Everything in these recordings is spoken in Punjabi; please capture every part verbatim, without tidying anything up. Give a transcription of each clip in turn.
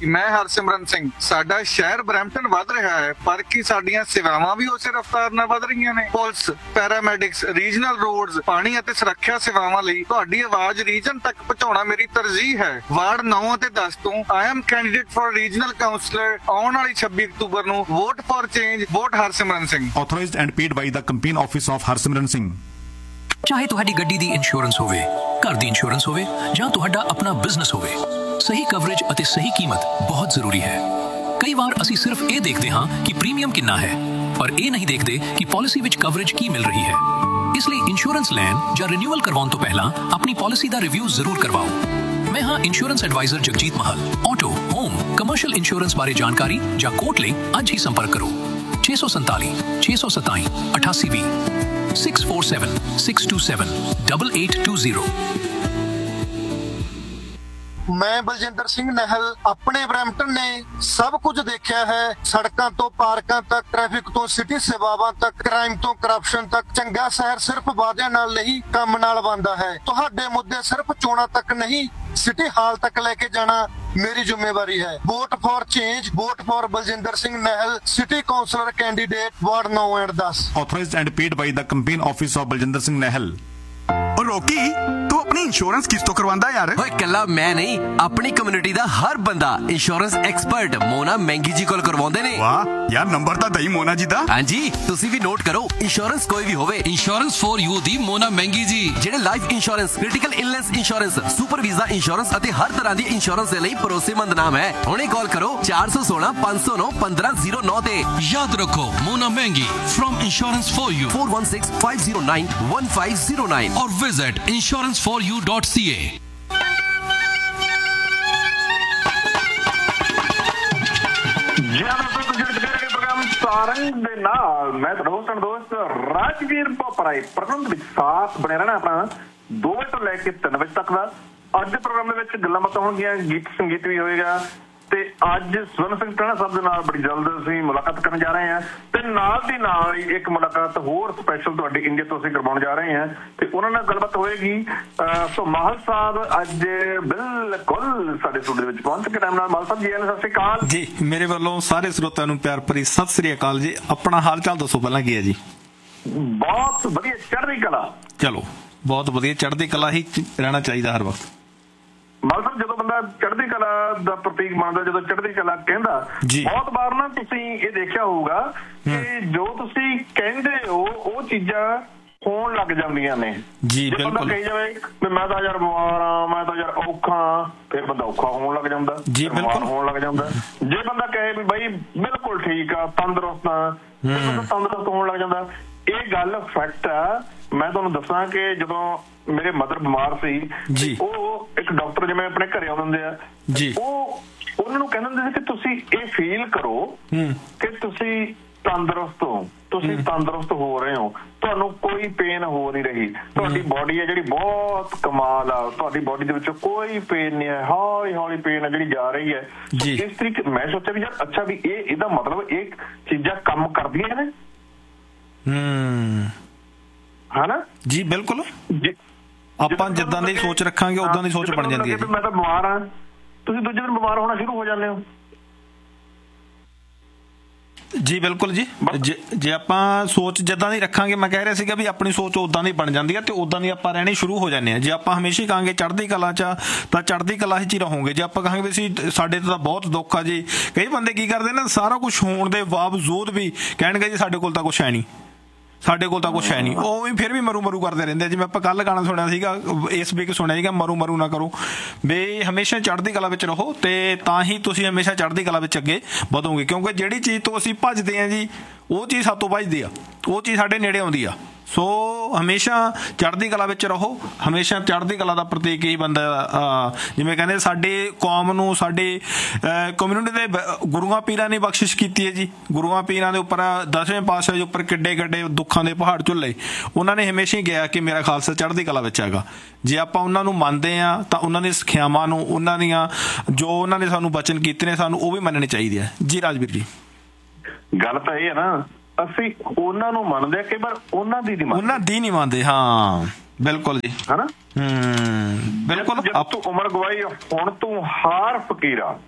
ਮੈਂ ਹਰਸਿਮਰਨ ਸਿੰਘ। ਸਾਡਾ ਸ਼ਹਿਰ ਬਰੈਂਪਟਨ ਵੱਧ ਰਿਹਾ ਹੈ, ਪਰ ਕੀ ਸਾਡੀਆਂ ਸੇਵਾਵਾਂ ਵੀ ਉਸੇ ਰਫ਼ਤਾਰ ਨਾਲ ਵੱਧ ਰਹੀਆਂ ਨੇ? ਪੁਲਿਸ, ਪੈਰਾਮੈਡਿਕਸ, ਰੀਜਨਲ ਰੋਡਸ, ਪਾਣੀ ਅਤੇ ਸੁਰੱਖਿਆ ਸੇਵਾਵਾਂ ਲਈ ਤੁਹਾਡੀ ਆਵਾਜ਼ ਰੀਜਨ ਤੱਕ ਪਹੁੰਚਾਉਣਾ ਮੇਰੀ ਤਰਜੀਹ ਹੈ। ਵਾਰਡ ਨੌ ਅਤੇ ਦਸ ਤੋਂ I am candidate for regional councillor. ਆਉਣ ਵਾਲੀ ਛੱਬੀ ਅਕਤੂਬਰ ਨੂੰ vote for change, vote Harsimran Singh. Authorized and paid by the campaign office of Harsimran Singh. ਚਾਹੇ ਤੁਹਾਡੀ ਗੱਡੀ ਦੀ ਇੰਸ਼ੋਰੈਂਸ ਹੋਵੇ, ਘਰ ਦੀ ਇੰਸ਼ੋਰੈਂਸ ਹੋਵੇ ਜਾਂ ਤੁਹਾਡਾ ਆਪਣਾ ਬਿਜ਼ਨਸ ਹੋਵੇ, ਸਹੀ ਕਵਰੇਜ ਅਤੇ ਸਹੀ ਕੀਮਤ ਬਹੁਤ ਜ਼ਰੂਰੀ ਹੈ। ਕਈ ਵਾਰ ਅਸੀਂ ਸਿਰਫ ਇਹ ਦੇਖਦੇ ਹਾਂ ਕਿ ਪ੍ਰੀਮੀਅਮ ਕਿੰਨਾ ਹੈ, ਪਰ ਇਹ ਨਹੀਂ ਦੇਖਦੇ ਕਿ ਪਾਲਿਸੀ ਵਿੱਚ ਕਵਰੇਜ ਕੀ ਮਿਲ ਰਹੀ ਹੈ। ਇਸ ਲਈ ਇੰਸ਼ੋਰੈਂਸ ਲੈਣ ਜਾਂ ਰਿਨਿਊਅਲ ਕਰਵਾਉਣ ਤੋਂ ਪਹਿਲਾਂ ਆਪਣੀ ਪਾਲਿਸੀ ਦਾ ਰਿਵਿਊ ਜ਼ਰੂਰ ਕਰਵਾਓ। ਮੈਂ ਹਾਂ ਇੰਸ਼ੋਰੈਂਸ ਐਡਵਾਈਜ਼ਰ ਜਗਜੀਤ ਮਹਲ। ਆਟੋ, ਹੋਮ, ਕਮਰਸ਼ੀਅਲ ਇੰਸ਼ੋਰੈਂਸ ਬਾਰੇ ਜਾਣਕਾਰੀ ਜਾਂ ਕੋਟ ਲਈ ਅੱਜ ਹੀ ਸੰਪਰਕ ਕਰੋ। ਛੇ ਸੌ ਸੰਤਾਲੀ ਛੇ ਸੌ ਸਤਾਈ ਅਠਾਸੀ ਵੀਹ six four seven six to seven double eight to zero. मैं बलजिंदर सिंह नहल अपने ब्रैम्पटन ने सब कुछ देखा है। सड़कों तो पार्कों तक, ट्रैफिक तो सिटी सेवावां तक, क्राइम तो करप्शन तक। चंगा शहर सिर्फ वादे नाल नहीं काम नाल बनदा है। तुहाडे मुद्दे सिर्फ चोणां तक नहीं, सिटी हाल तक लेके जाना मेरी जिम्मेवारी है। Vote for change, vote for Baljinder Singh नहल, city counsellor candidate, ward now and दस। Authorized and paid by the campaign office of Baljinder Singh नहल। और रॉकी, तू अपनी इंश्योरेंस किस तो करवांदा यार? ओए कल्ला मैं नहीं, अपनी कम्युनिटी दा हर बंदा इंश्योरेंस एक्सपर्ट मोना मैंगी जी कोल करवांदे ने। वाह यार, नंबर ता दई मोना जी दा। हां जी, तुसी भी नोट करो। इंश्योरेंस कोई भी होवे, insurance for you the Mona Maggi जी, जेडे life insurance, critical illness insurance, super visa insurance अते हर तरह दी इंश्योरेंस दे लई भरोसेमंद नाम है। हुणे कॉल करो चार सौ सोलह पांच सौ नौ पंद्रह जीरो नौ ते। याद रखो Mona Maggi from insurance for you, four one six five zero nine one five zero nine और visit insurance for U dot C ए। ਸਾਰੰਗ ਦੇ ਨਾਲ ਮੈਂ ਦੋਸਤ ਦੋਸਤ ਰਾਜਵੀਰ ਭੋਪਰਾਏ ਪ੍ਰਬੰਧ ਵਿੱਚ ਸਾਥ ਬਣੇ ਰਹਿਣਾ ਆਪਣਾ ਦੋ ਵਜੇ ਤੋਂ ਲੈ ਕੇ ਤਿੰਨ ਵਜੇ ਤੱਕ ਦਾ। ਅੱਜ ਦੇ ਪ੍ਰੋਗਰਾਮ ਦੇ ਵਿੱਚ ਗੱਲਾਂ ਬਾਤਾਂ ਹੋਣਗੀਆਂ, ਗੀਤ ਸੰਗੀਤ ਵੀ ਹੋਏਗਾ ਤੇ ਅੱਜ ਸਵਰਨ ਸਿੰਘ ਟਾਣਾ ਸਾਹਿਬ ਦੇ ਨਾਲ ਬੜੀ ਜਲਦ ਅਸੀਂ ਮੁਲਾਕਾਤ ਕਰਨ ਜਾ ਰਹੇ ਹਾਂ ਤੇ ਨਾਲ ਦੀ ਨਾਲ ਇੱਕ ਮੁਲਾਕਾਤ ਹੋਰ ਸਪੈਸ਼ਲ ਤੁਹਾਡੇ ਇੰਡੀਆ ਤੋਂ ਅਸੀਂ ਕਰਵਾਉਣ ਜਾ ਰਹੇ ਹਾਂ ਤੇ ਉਹਨਾਂ ਨਾਲ ਗੱਲਬਾਤ ਹੋਏਗੀ। ਸੋ ਮਾਹਲ ਸਾਹਿਬ ਅੱਜ ਬਿਲਕੁਲ ਸਾਡੇ ਸਟੂਡੀਓ ਵਿੱਚ ਪਹੁੰਚ ਕੇ ਟਾਈਮ ਨਾਲ। ਮਾਹਲ ਸਾਹਿਬ ਜੀ ਸਤਿ ਸ਼੍ਰੀ ਅਕਾਲ ਜੀ। ਮੇਰੇ ਵੱਲੋਂ ਸਾਰੇ ਸਰੋਤਿਆਂ ਨੂੰ ਪਿਆਰ ਭਰੀ ਸਤਿ ਸ੍ਰੀ ਅਕਾਲ ਜੀ। ਆਪਣਾ ਹਾਲ ਚਾਲ ਦੱਸੋ ਪਹਿਲਾਂ ਕੀ ਹੈ ਜੀ? ਬਹੁਤ ਵਧੀਆ, ਚੜ੍ਹਦੀ ਕਲਾ। ਚਲੋ ਬਹੁਤ ਵਧੀਆ, ਚੜ੍ਹਦੀ ਕਲਾ ਹੀ ਰਹਿਣਾ ਚਾਹੀਦਾ ਹਰ ਵਕਤ। ਮਾਲ ਸਾਹਿਬ ਜਦੋਂ ਬੰਦਾ ਚੜ੍ਹਦੀ ਕਲਾ ਦਾ ਪ੍ਰਤੀਕ ਬਣਦਾ, ਜਦੋਂ ਚੜ੍ਹਦੀ ਕਲਾ ਕਹਿੰਦਾ, ਬਹੁਤ ਵਾਰ ਨਾ ਤੁਸੀਂ ਇਹ ਦੇਖਿਆ ਹੋਊਗਾ ਕਿ ਜੋ ਤੁਸੀਂ ਕਹਿੰਦੇ ਹੋ ਉਹ ਚੀਜ਼ਾਂ ਹੋਣ ਲੱਗ ਜਾਂਦੀਆਂ ਨੇ। ਜੀ ਬੰਦਾ ਕਹੀ ਜਾਵੇ ਵੀ ਮੈਂ ਤਾਂ ਯਾਰ ਬਿਮਾਰ ਆ, ਮੈਂ ਤਾਂ ਯਾਰ ਔਖਾ, ਫਿਰ ਬੰਦਾ ਔਖਾ ਹੋਣ ਲੱਗ ਜਾਂਦਾ, ਬਿਮਾਰ ਹੋਣ ਲੱਗ ਜਾਂਦਾ। ਜੇ ਬੰਦਾ ਕਹੇ ਵੀ ਬਈ ਬਿਲਕੁਲ ਠੀਕ ਆ, ਤੰਦਰੁਸਤ ਆ, ਤੰਦਰੁਸਤ ਹੋਣ ਲੱਗ ਜਾਂਦਾ। ਇਹ ਗੱਲ ਫੈਕਟ ਆ। ਮੈਂ ਤੁਹਾਨੂੰ ਦੱਸਾਂ ਕਿ ਜਦੋਂ ਮੇਰੇ ਮਦਰ ਬਿਮਾਰ ਸੀ, ਉਹ ਇੱਕ ਡਾਕਟਰ ਜਿਵੇਂ ਆਪਣੇ ਘਰੇ ਆਉਂਦੇ ਹੁੰਦੇ ਆ, ਉਹ ਉਹਨਾਂ ਨੂੰ ਕਹਿੰਦੇ ਹੁੰਦੇ ਸੀ ਕਿ ਤੁਸੀਂ ਇਹ ਫੀਲ ਕਰੋ ਕਿ ਤੁਸੀਂ ਤੰਦਰੁਸਤ ਹੋ, ਤੁਸੀਂ ਤੰਦਰੁਸਤ ਹੋ ਰਹੇ ਹੋ, ਤੁਹਾਨੂੰ ਕੋਈ ਪੇਨ ਹੋ ਨਹੀਂ ਰਹੀ, ਤੁਹਾਡੀ ਬੋਡੀ ਹੈ ਜਿਹੜੀ ਬਹੁਤ ਕਮਾਲ ਆ, ਤੁਹਾਡੀ ਬੋਡੀ ਦੇ ਵਿੱਚੋਂ ਕੋਈ ਪੇਨ ਨਹੀਂ ਹੈ, ਹੌਲੀ ਹੌਲੀ ਪੇਨ ਹੈ ਜਿਹੜੀ ਜਾ ਰਹੀ ਹੈ। ਇਸ ਤਰੀਕੇ ਮੈਂ ਸੋਚਿਆ ਵੀ ਯਾਰ ਅੱਛਾ ਵੀ ਇਹ ਇਹਦਾ ਮਤਲਬ ਇਹ ਚੀਜ਼ਾਂ ਕੰਮ ਕਰਦੀਆਂ ਨੇ। ਹਮ ਹਨਾ ਜੀ, ਬਿਲਕੁਲ। ਆਪਾਂ ਜਿੱਦਾਂ ਦੀ ਸੋਚ ਰੱਖਾਂਗੇ ਉਦਾਂ ਦੀ ਸੋਚ ਬਣ ਜਾਂਦੀ ਹੈ। ਮੈਂ ਤਾਂ ਬਿਮਾਰ ਹਾਂ, ਤੁਸੀਂ ਦੂਜੇ ਦਿਨ ਬਿਮਾਰ ਹੋਣਾ ਸ਼ੁਰੂ ਹੋ ਜਾਂਦੇ ਹੋ। ਜੀ ਬਿਲਕੁਲ ਜੀ। ਜੇ ਜੇ ਆਪਾਂ ਸੋਚ ਜਿੱਦਾਂ ਦੀ ਰੱਖਾਂਗੇ, ਮੈਂ ਕਹਿ ਰਿਹਾ ਸੀਗਾ ਵੀ ਆਪਣੀ ਸੋਚ ਉਦਾਂ ਦੀ ਬਣ ਜਾਂਦੀ ਹੈ ਤੇ ਉਦਾਂ ਦੀ ਆਪਾਂ ਰਹਿਣੀ ਸ਼ੁਰੂ ਹੋ ਜਾਂਦੇ ਹਾਂ। ਜੇ ਆਪਾਂ ਹਮੇਸ਼ਾ ਹੀ ਕਹਾਂਗੇ ਚੜ੍ਹਦੀ ਕਲਾ 'ਚ ਤਾਂ ਚੜ੍ਹਦੀ ਕਲਾ 'ਚ ਹੀ ਰਹੋਗੇ। ਜੇ ਆਪਾਂ ਕਹਾਂਗੇ ਵੀ ਅਸੀਂ ਸਾਡੇ ਤੋਂ ਤਾਂ ਬਹੁਤ ਦੁੱਖ ਆ ਜੀ, ਕਈ ਬੰਦੇ ਕੀ ਕਰਦੇ ਨਾ, ਸਾਰਾ ਕੁਛ ਹੋਣ ਦੇ ਬਾਵਜੂਦ ਵੀ ਕਹਿਣਗੇ ਜੀ ਸਾਡੇ ਕੋਲ ਤਾਂ ਕੁਛ ਹੈ ਨਹੀਂ, ਸਾਡੇ ਕੋਲ ਤਾਂ ਕੁਛ ਹੈ ਨਹੀਂ। ਉਹ ਵੀ ਫਿਰ ਵੀ ਮਰੂ ਮਰੂ ਕਰਦੇ ਰਹਿੰਦੇ। ਜਿਵੇਂ ਆਪਾਂ ਕੱਲ੍ਹ ਗਾਣਾ ਸੁਣਿਆ ਸੀਗਾ, ਇਸ ਵੀਕ ਸੁਣਿਆ ਸੀਗਾ, ਮਰੂ ਮਰੂ ਨਾ ਕਰੋ, ਵੀ ਹਮੇਸ਼ਾ ਚੜ੍ਹਦੀ ਕਲਾ ਵਿੱਚ ਰਹੋ ਤੇ ਤਾਂ ਹੀ ਤੁਸੀਂ ਹਮੇਸ਼ਾ ਚੜ੍ਹਦੀ ਕਲਾ ਵਿੱਚ ਅੱਗੇ ਵਧੋਗੇ। ਕਿਉਂਕਿ ਜਿਹੜੀ ਚੀਜ਼ ਤੋਂ ਅਸੀਂ ਭੱਜਦੇ ਹਾਂ ਜੀ, ਉਹ ਚੀਜ਼ ਸਾਤੋਂ ਭੱਜਦੀ ਆ, ਉਹ ਚੀਜ਼ ਸਾਡੇ ਨੇੜੇ ਆਉਂਦੀ ਆ। ਸੋ ਹਮੇਸ਼ਾ ਚੜ੍ਹਦੀ ਕਲਾ ਵਿੱਚ ਰਹੋ। ਹਮੇਸ਼ਾ ਚੜ੍ਹਦੀ ਕਲਾ ਦਾ ਪ੍ਰਤੀਕ ਹੀ ਬੰਦਾ, ਜਿਵੇਂ ਕਹਿੰਦੇ ਸਾਡੀ ਕੌਮ ਨੂੰ, ਸਾਡੀ ਕਮਿਊਨਿਟੀ ਦੇ ਗੁਰੂਆਂ ਪੀਰਾਂ ਨੇ ਬਖਸ਼ਿਸ਼ ਕੀਤੀ ਹੈ ਜੀ। ਗੁਰੂਆਂ ਪੀਰਾਂ ਦੇ ਉੱਪਰ, ਦਸਵੇਂ ਪਾਤਸ਼ਾਹ ਦੇ ਉੱਪਰ ਕਿੱਡੇ ਕਿੱਡੇ ਦੁੱਖਾਂ ਦੇ ਪਹਾੜ ਝੁੱਲੇ। ਉਹਨਾਂ ਨੇ ਹਮੇਸ਼ਾ ਹੀ ਕਿਹਾ ਕਿ ਮੇਰਾ ਖਾਲਸਾ ਚੜ੍ਹਦੀ ਕਲਾ ਵਿੱਚ ਹੈਗਾ। ਜੇ ਆਪਾਂ ਉਹਨਾਂ ਨੂੰ ਮੰਨਦੇ ਹਾਂ ਤਾਂ ਉਹਨਾਂ ਦੀਆਂ ਸਿੱਖਿਆਵਾਂ ਨੂੰ, ਉਹਨਾਂ ਦੀਆਂ ਜੋ ਉਹਨਾਂ ਨੇ ਸਾਨੂੰ ਬਚਨ ਕੀਤੇ ਨੇ, ਸਾਨੂੰ ਉਹ ਵੀ ਮੰਨਣੇ ਚਾਹੀਦੇ ਆ। ਜੀ ਰਾਜਵੀਰ ਜੀ, ਗੱਲ ਤਾਂ ਇਹ ਹੈ ਨਾ, ਅਸੀਂ ਉਹਨਾਂ ਨੂੰ ਮੰਨਦੇ ਆ, ਕਈ ਵਾਰ ਉਹਨਾਂ ਦੀ ਨਹੀਂ ਮੰਨਦੇ, ਉਹਨਾਂ ਦੀ ਨਹੀਂ ਮੰਨਦੇ। ਹਾਂ ਬਿਲਕੁਲ ਜੀ, ਹਨਾ। ਹਮ ਬਿਲਕੁਲ। ਤੂੰ ਉਮਰ ਗਵਾਈ ਹੁਣ ਤੂੰ ਹਾਰ ਫਕੀਰਾ,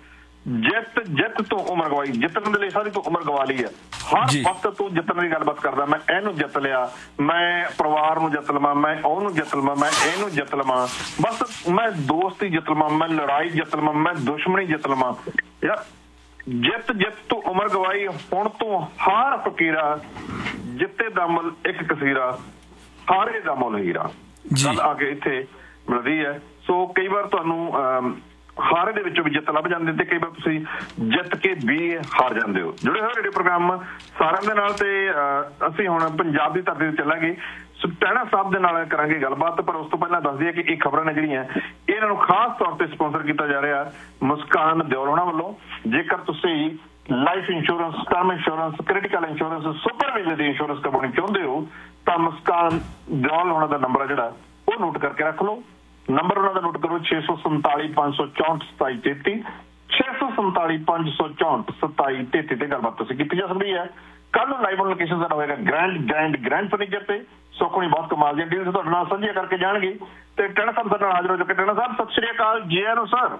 ਜਿੱਤ ਜਿੱਤ ਤੋਂ ਉਮਰ ਗਵਾਈ, ਜਿੱਤਣ ਦੇ ਲਈ ਸਾਰੀ ਤੋਂ ਉਮਰ ਗਵਾ ਲਈ ਹੈ। ਹਰ ਵਕਤ ਤੂੰ ਜਿੱਤਣ ਦੀ ਗੱਲਬਾਤ ਕਰਦਾ, ਮੈਂ ਇਹਨੂੰ ਜਿੱਤ ਲਿਆ, ਮੈਂ ਪਰਿਵਾਰ ਨੂੰ ਜਿੱਤ ਲਵਾਂ, ਮੈਂ ਉਹਨੂੰ ਜਿੱਤ ਲਵਾਂ, ਮੈਂ ਇਹਨੂੰ ਜਿੱਤ ਲਵਾਂ, ਬਸ ਮੈਂ ਦੋਸਤੀ ਜਿੱਤ ਲਵਾਂ, ਮੈਂ ਲੜਾਈ ਜਿੱਤ ਲਵਾਂ, ਮੈਂ ਦੁਸ਼ਮਣੀ ਜਿੱਤ ਲਵਾਂ। ਯਾਰ ਜਿੱਤ ਜਿੱਤ ਤੋਂ ਉਮਰ ਗਵਾਈ, ਹੁਣ ਤੋਂ ਹਾਰ ਫਕੀਰਾ, ਜਿੱਤੇ ਦਾ ਮੁੱਲ ਇੱਕ ਕਸੀਰਾ, ਹਾਰੇ ਦਾ ਮੁੱਲ ਹੀਰਾ। ਗੱਲ ਆ ਕੇ ਇੱਥੇ ਮਿਲਦੀ ਹੈ। ਸੋ ਕਈ ਵਾਰ ਤੁਹਾਨੂੰ ਹਾਰੇ ਦੇ ਵਿੱਚੋਂ ਵੀ ਜਿੱਤ ਲੱਭ ਜਾਂਦੀ ਤੇ ਕਈ ਵਾਰ ਤੁਸੀਂ ਜਿੱਤ ਕੇ ਵੀ ਹਾਰ ਜਾਂਦੇ ਹੋ। ਜੁੜੇ ਹੋਏ ਰੇਡੀਓ ਪ੍ਰੋਗਰਾਮ ਸਾਰਿਆਂ ਦੇ ਨਾਲ, ਤੇ ਅਸੀਂ ਹੁਣ ਪੰਜਾਬ ਦੀ ਧਰਤੀ ਤੇ ਚੱਲਾਂਗੇ। ਸੋ ਟਹਿਣਾ ਸਾਹਿਬ ਦੇ ਨਾਲ ਕਰਾਂਗੇ ਗੱਲਬਾਤ, ਪਰ ਉਸ ਤੋਂ ਪਹਿਲਾਂ ਦੱਸ ਦਈਏ ਕਿ ਇਹ ਖਬਰਾਂ ਨੇ ਜਿਹੜੀਆਂ ਇਹਨਾਂ ਨੂੰ ਖਾਸ ਤੌਰ ਤੇ ਸਪਾਂਸਰ ਕੀਤਾ ਜਾ ਰਿਹਾ ਮੁਸਕਾਨ ਦਿਓਲ ਹੋਣਾ ਵੱਲੋਂ। ਜੇਕਰ ਤੁਸੀਂ life insurance, term insurance, critical insurance, super ਵੀਜ਼ੇ ਦੀ ਇੰਸ਼ੋਰੈਂਸ ਕਰਵਾਉਣੀ ਚਾਹੁੰਦੇ ਹੋ ਤਾਂ ਮੁਸਕਾਨ ਦਿਓਲ ਹੋਣਾ ਦਾ ਨੰਬਰ ਆ ਜਿਹੜਾ ਉਹ ਨੋਟ ਕਰਕੇ ਰੱਖ ਲਓ। ਨੰਬਰ ਉਹਨਾਂ ਦਾ ਨੋਟ ਕਰੋ ਛੇ ਸੌ ਸੰਤਾਲੀ ਪੰਜ ਸੌ ਚੌਂਹਠ ਸਤਾਈ ਤੇਤੀ, ਛੇ ਸੌ ਸੰਤਾਲੀ ਪੰਜ ਸੌ ਚੌਂਹਠ ਸਤਾਈ ਤੇਤੀ ਤੇ ਗੱਲਬਾਤ ਤੁਸੀਂ ਕੀਤੀ ਜਾ ਸਕਦੀ ਹੈ। ਕੱਲ ਨੂੰ ਲਾਈਵ ਲੋਕੇਸ਼ਨ ਸਾਡਾ ਹੋਏਗਾ ਗ੍ਰੈਂਡ ਗ੍ਰੈਂਡ ਗ੍ਰੈਂਡ ਫਰਨੀਚਰ ਤੇ। ਸੁਖਮਣੀ ਬਹੁਤ ਕਮਾਲ ਦੀਆਂ ਡੀਲਸ ਤੁਹਾਡੇ ਨਾਲ ਸਾਂਝੀਆਂ ਕਰਕੇ ਜਾਣਗੇ ਤੇ ਟੈਣਾ ਸਾਹਿਬ ਸਾਡੇ ਨਾਲ ਹਾਜ਼ਰ ਹੋ ਚੁੱਕੇ। ਟੈਣਾ ਸਾਹਿਬ ਸਤਿ ਸ਼੍ਰੀ ਅਕਾਲ, ਜੀ ਆਇਆਂ ਨੂੰ ਸਰ।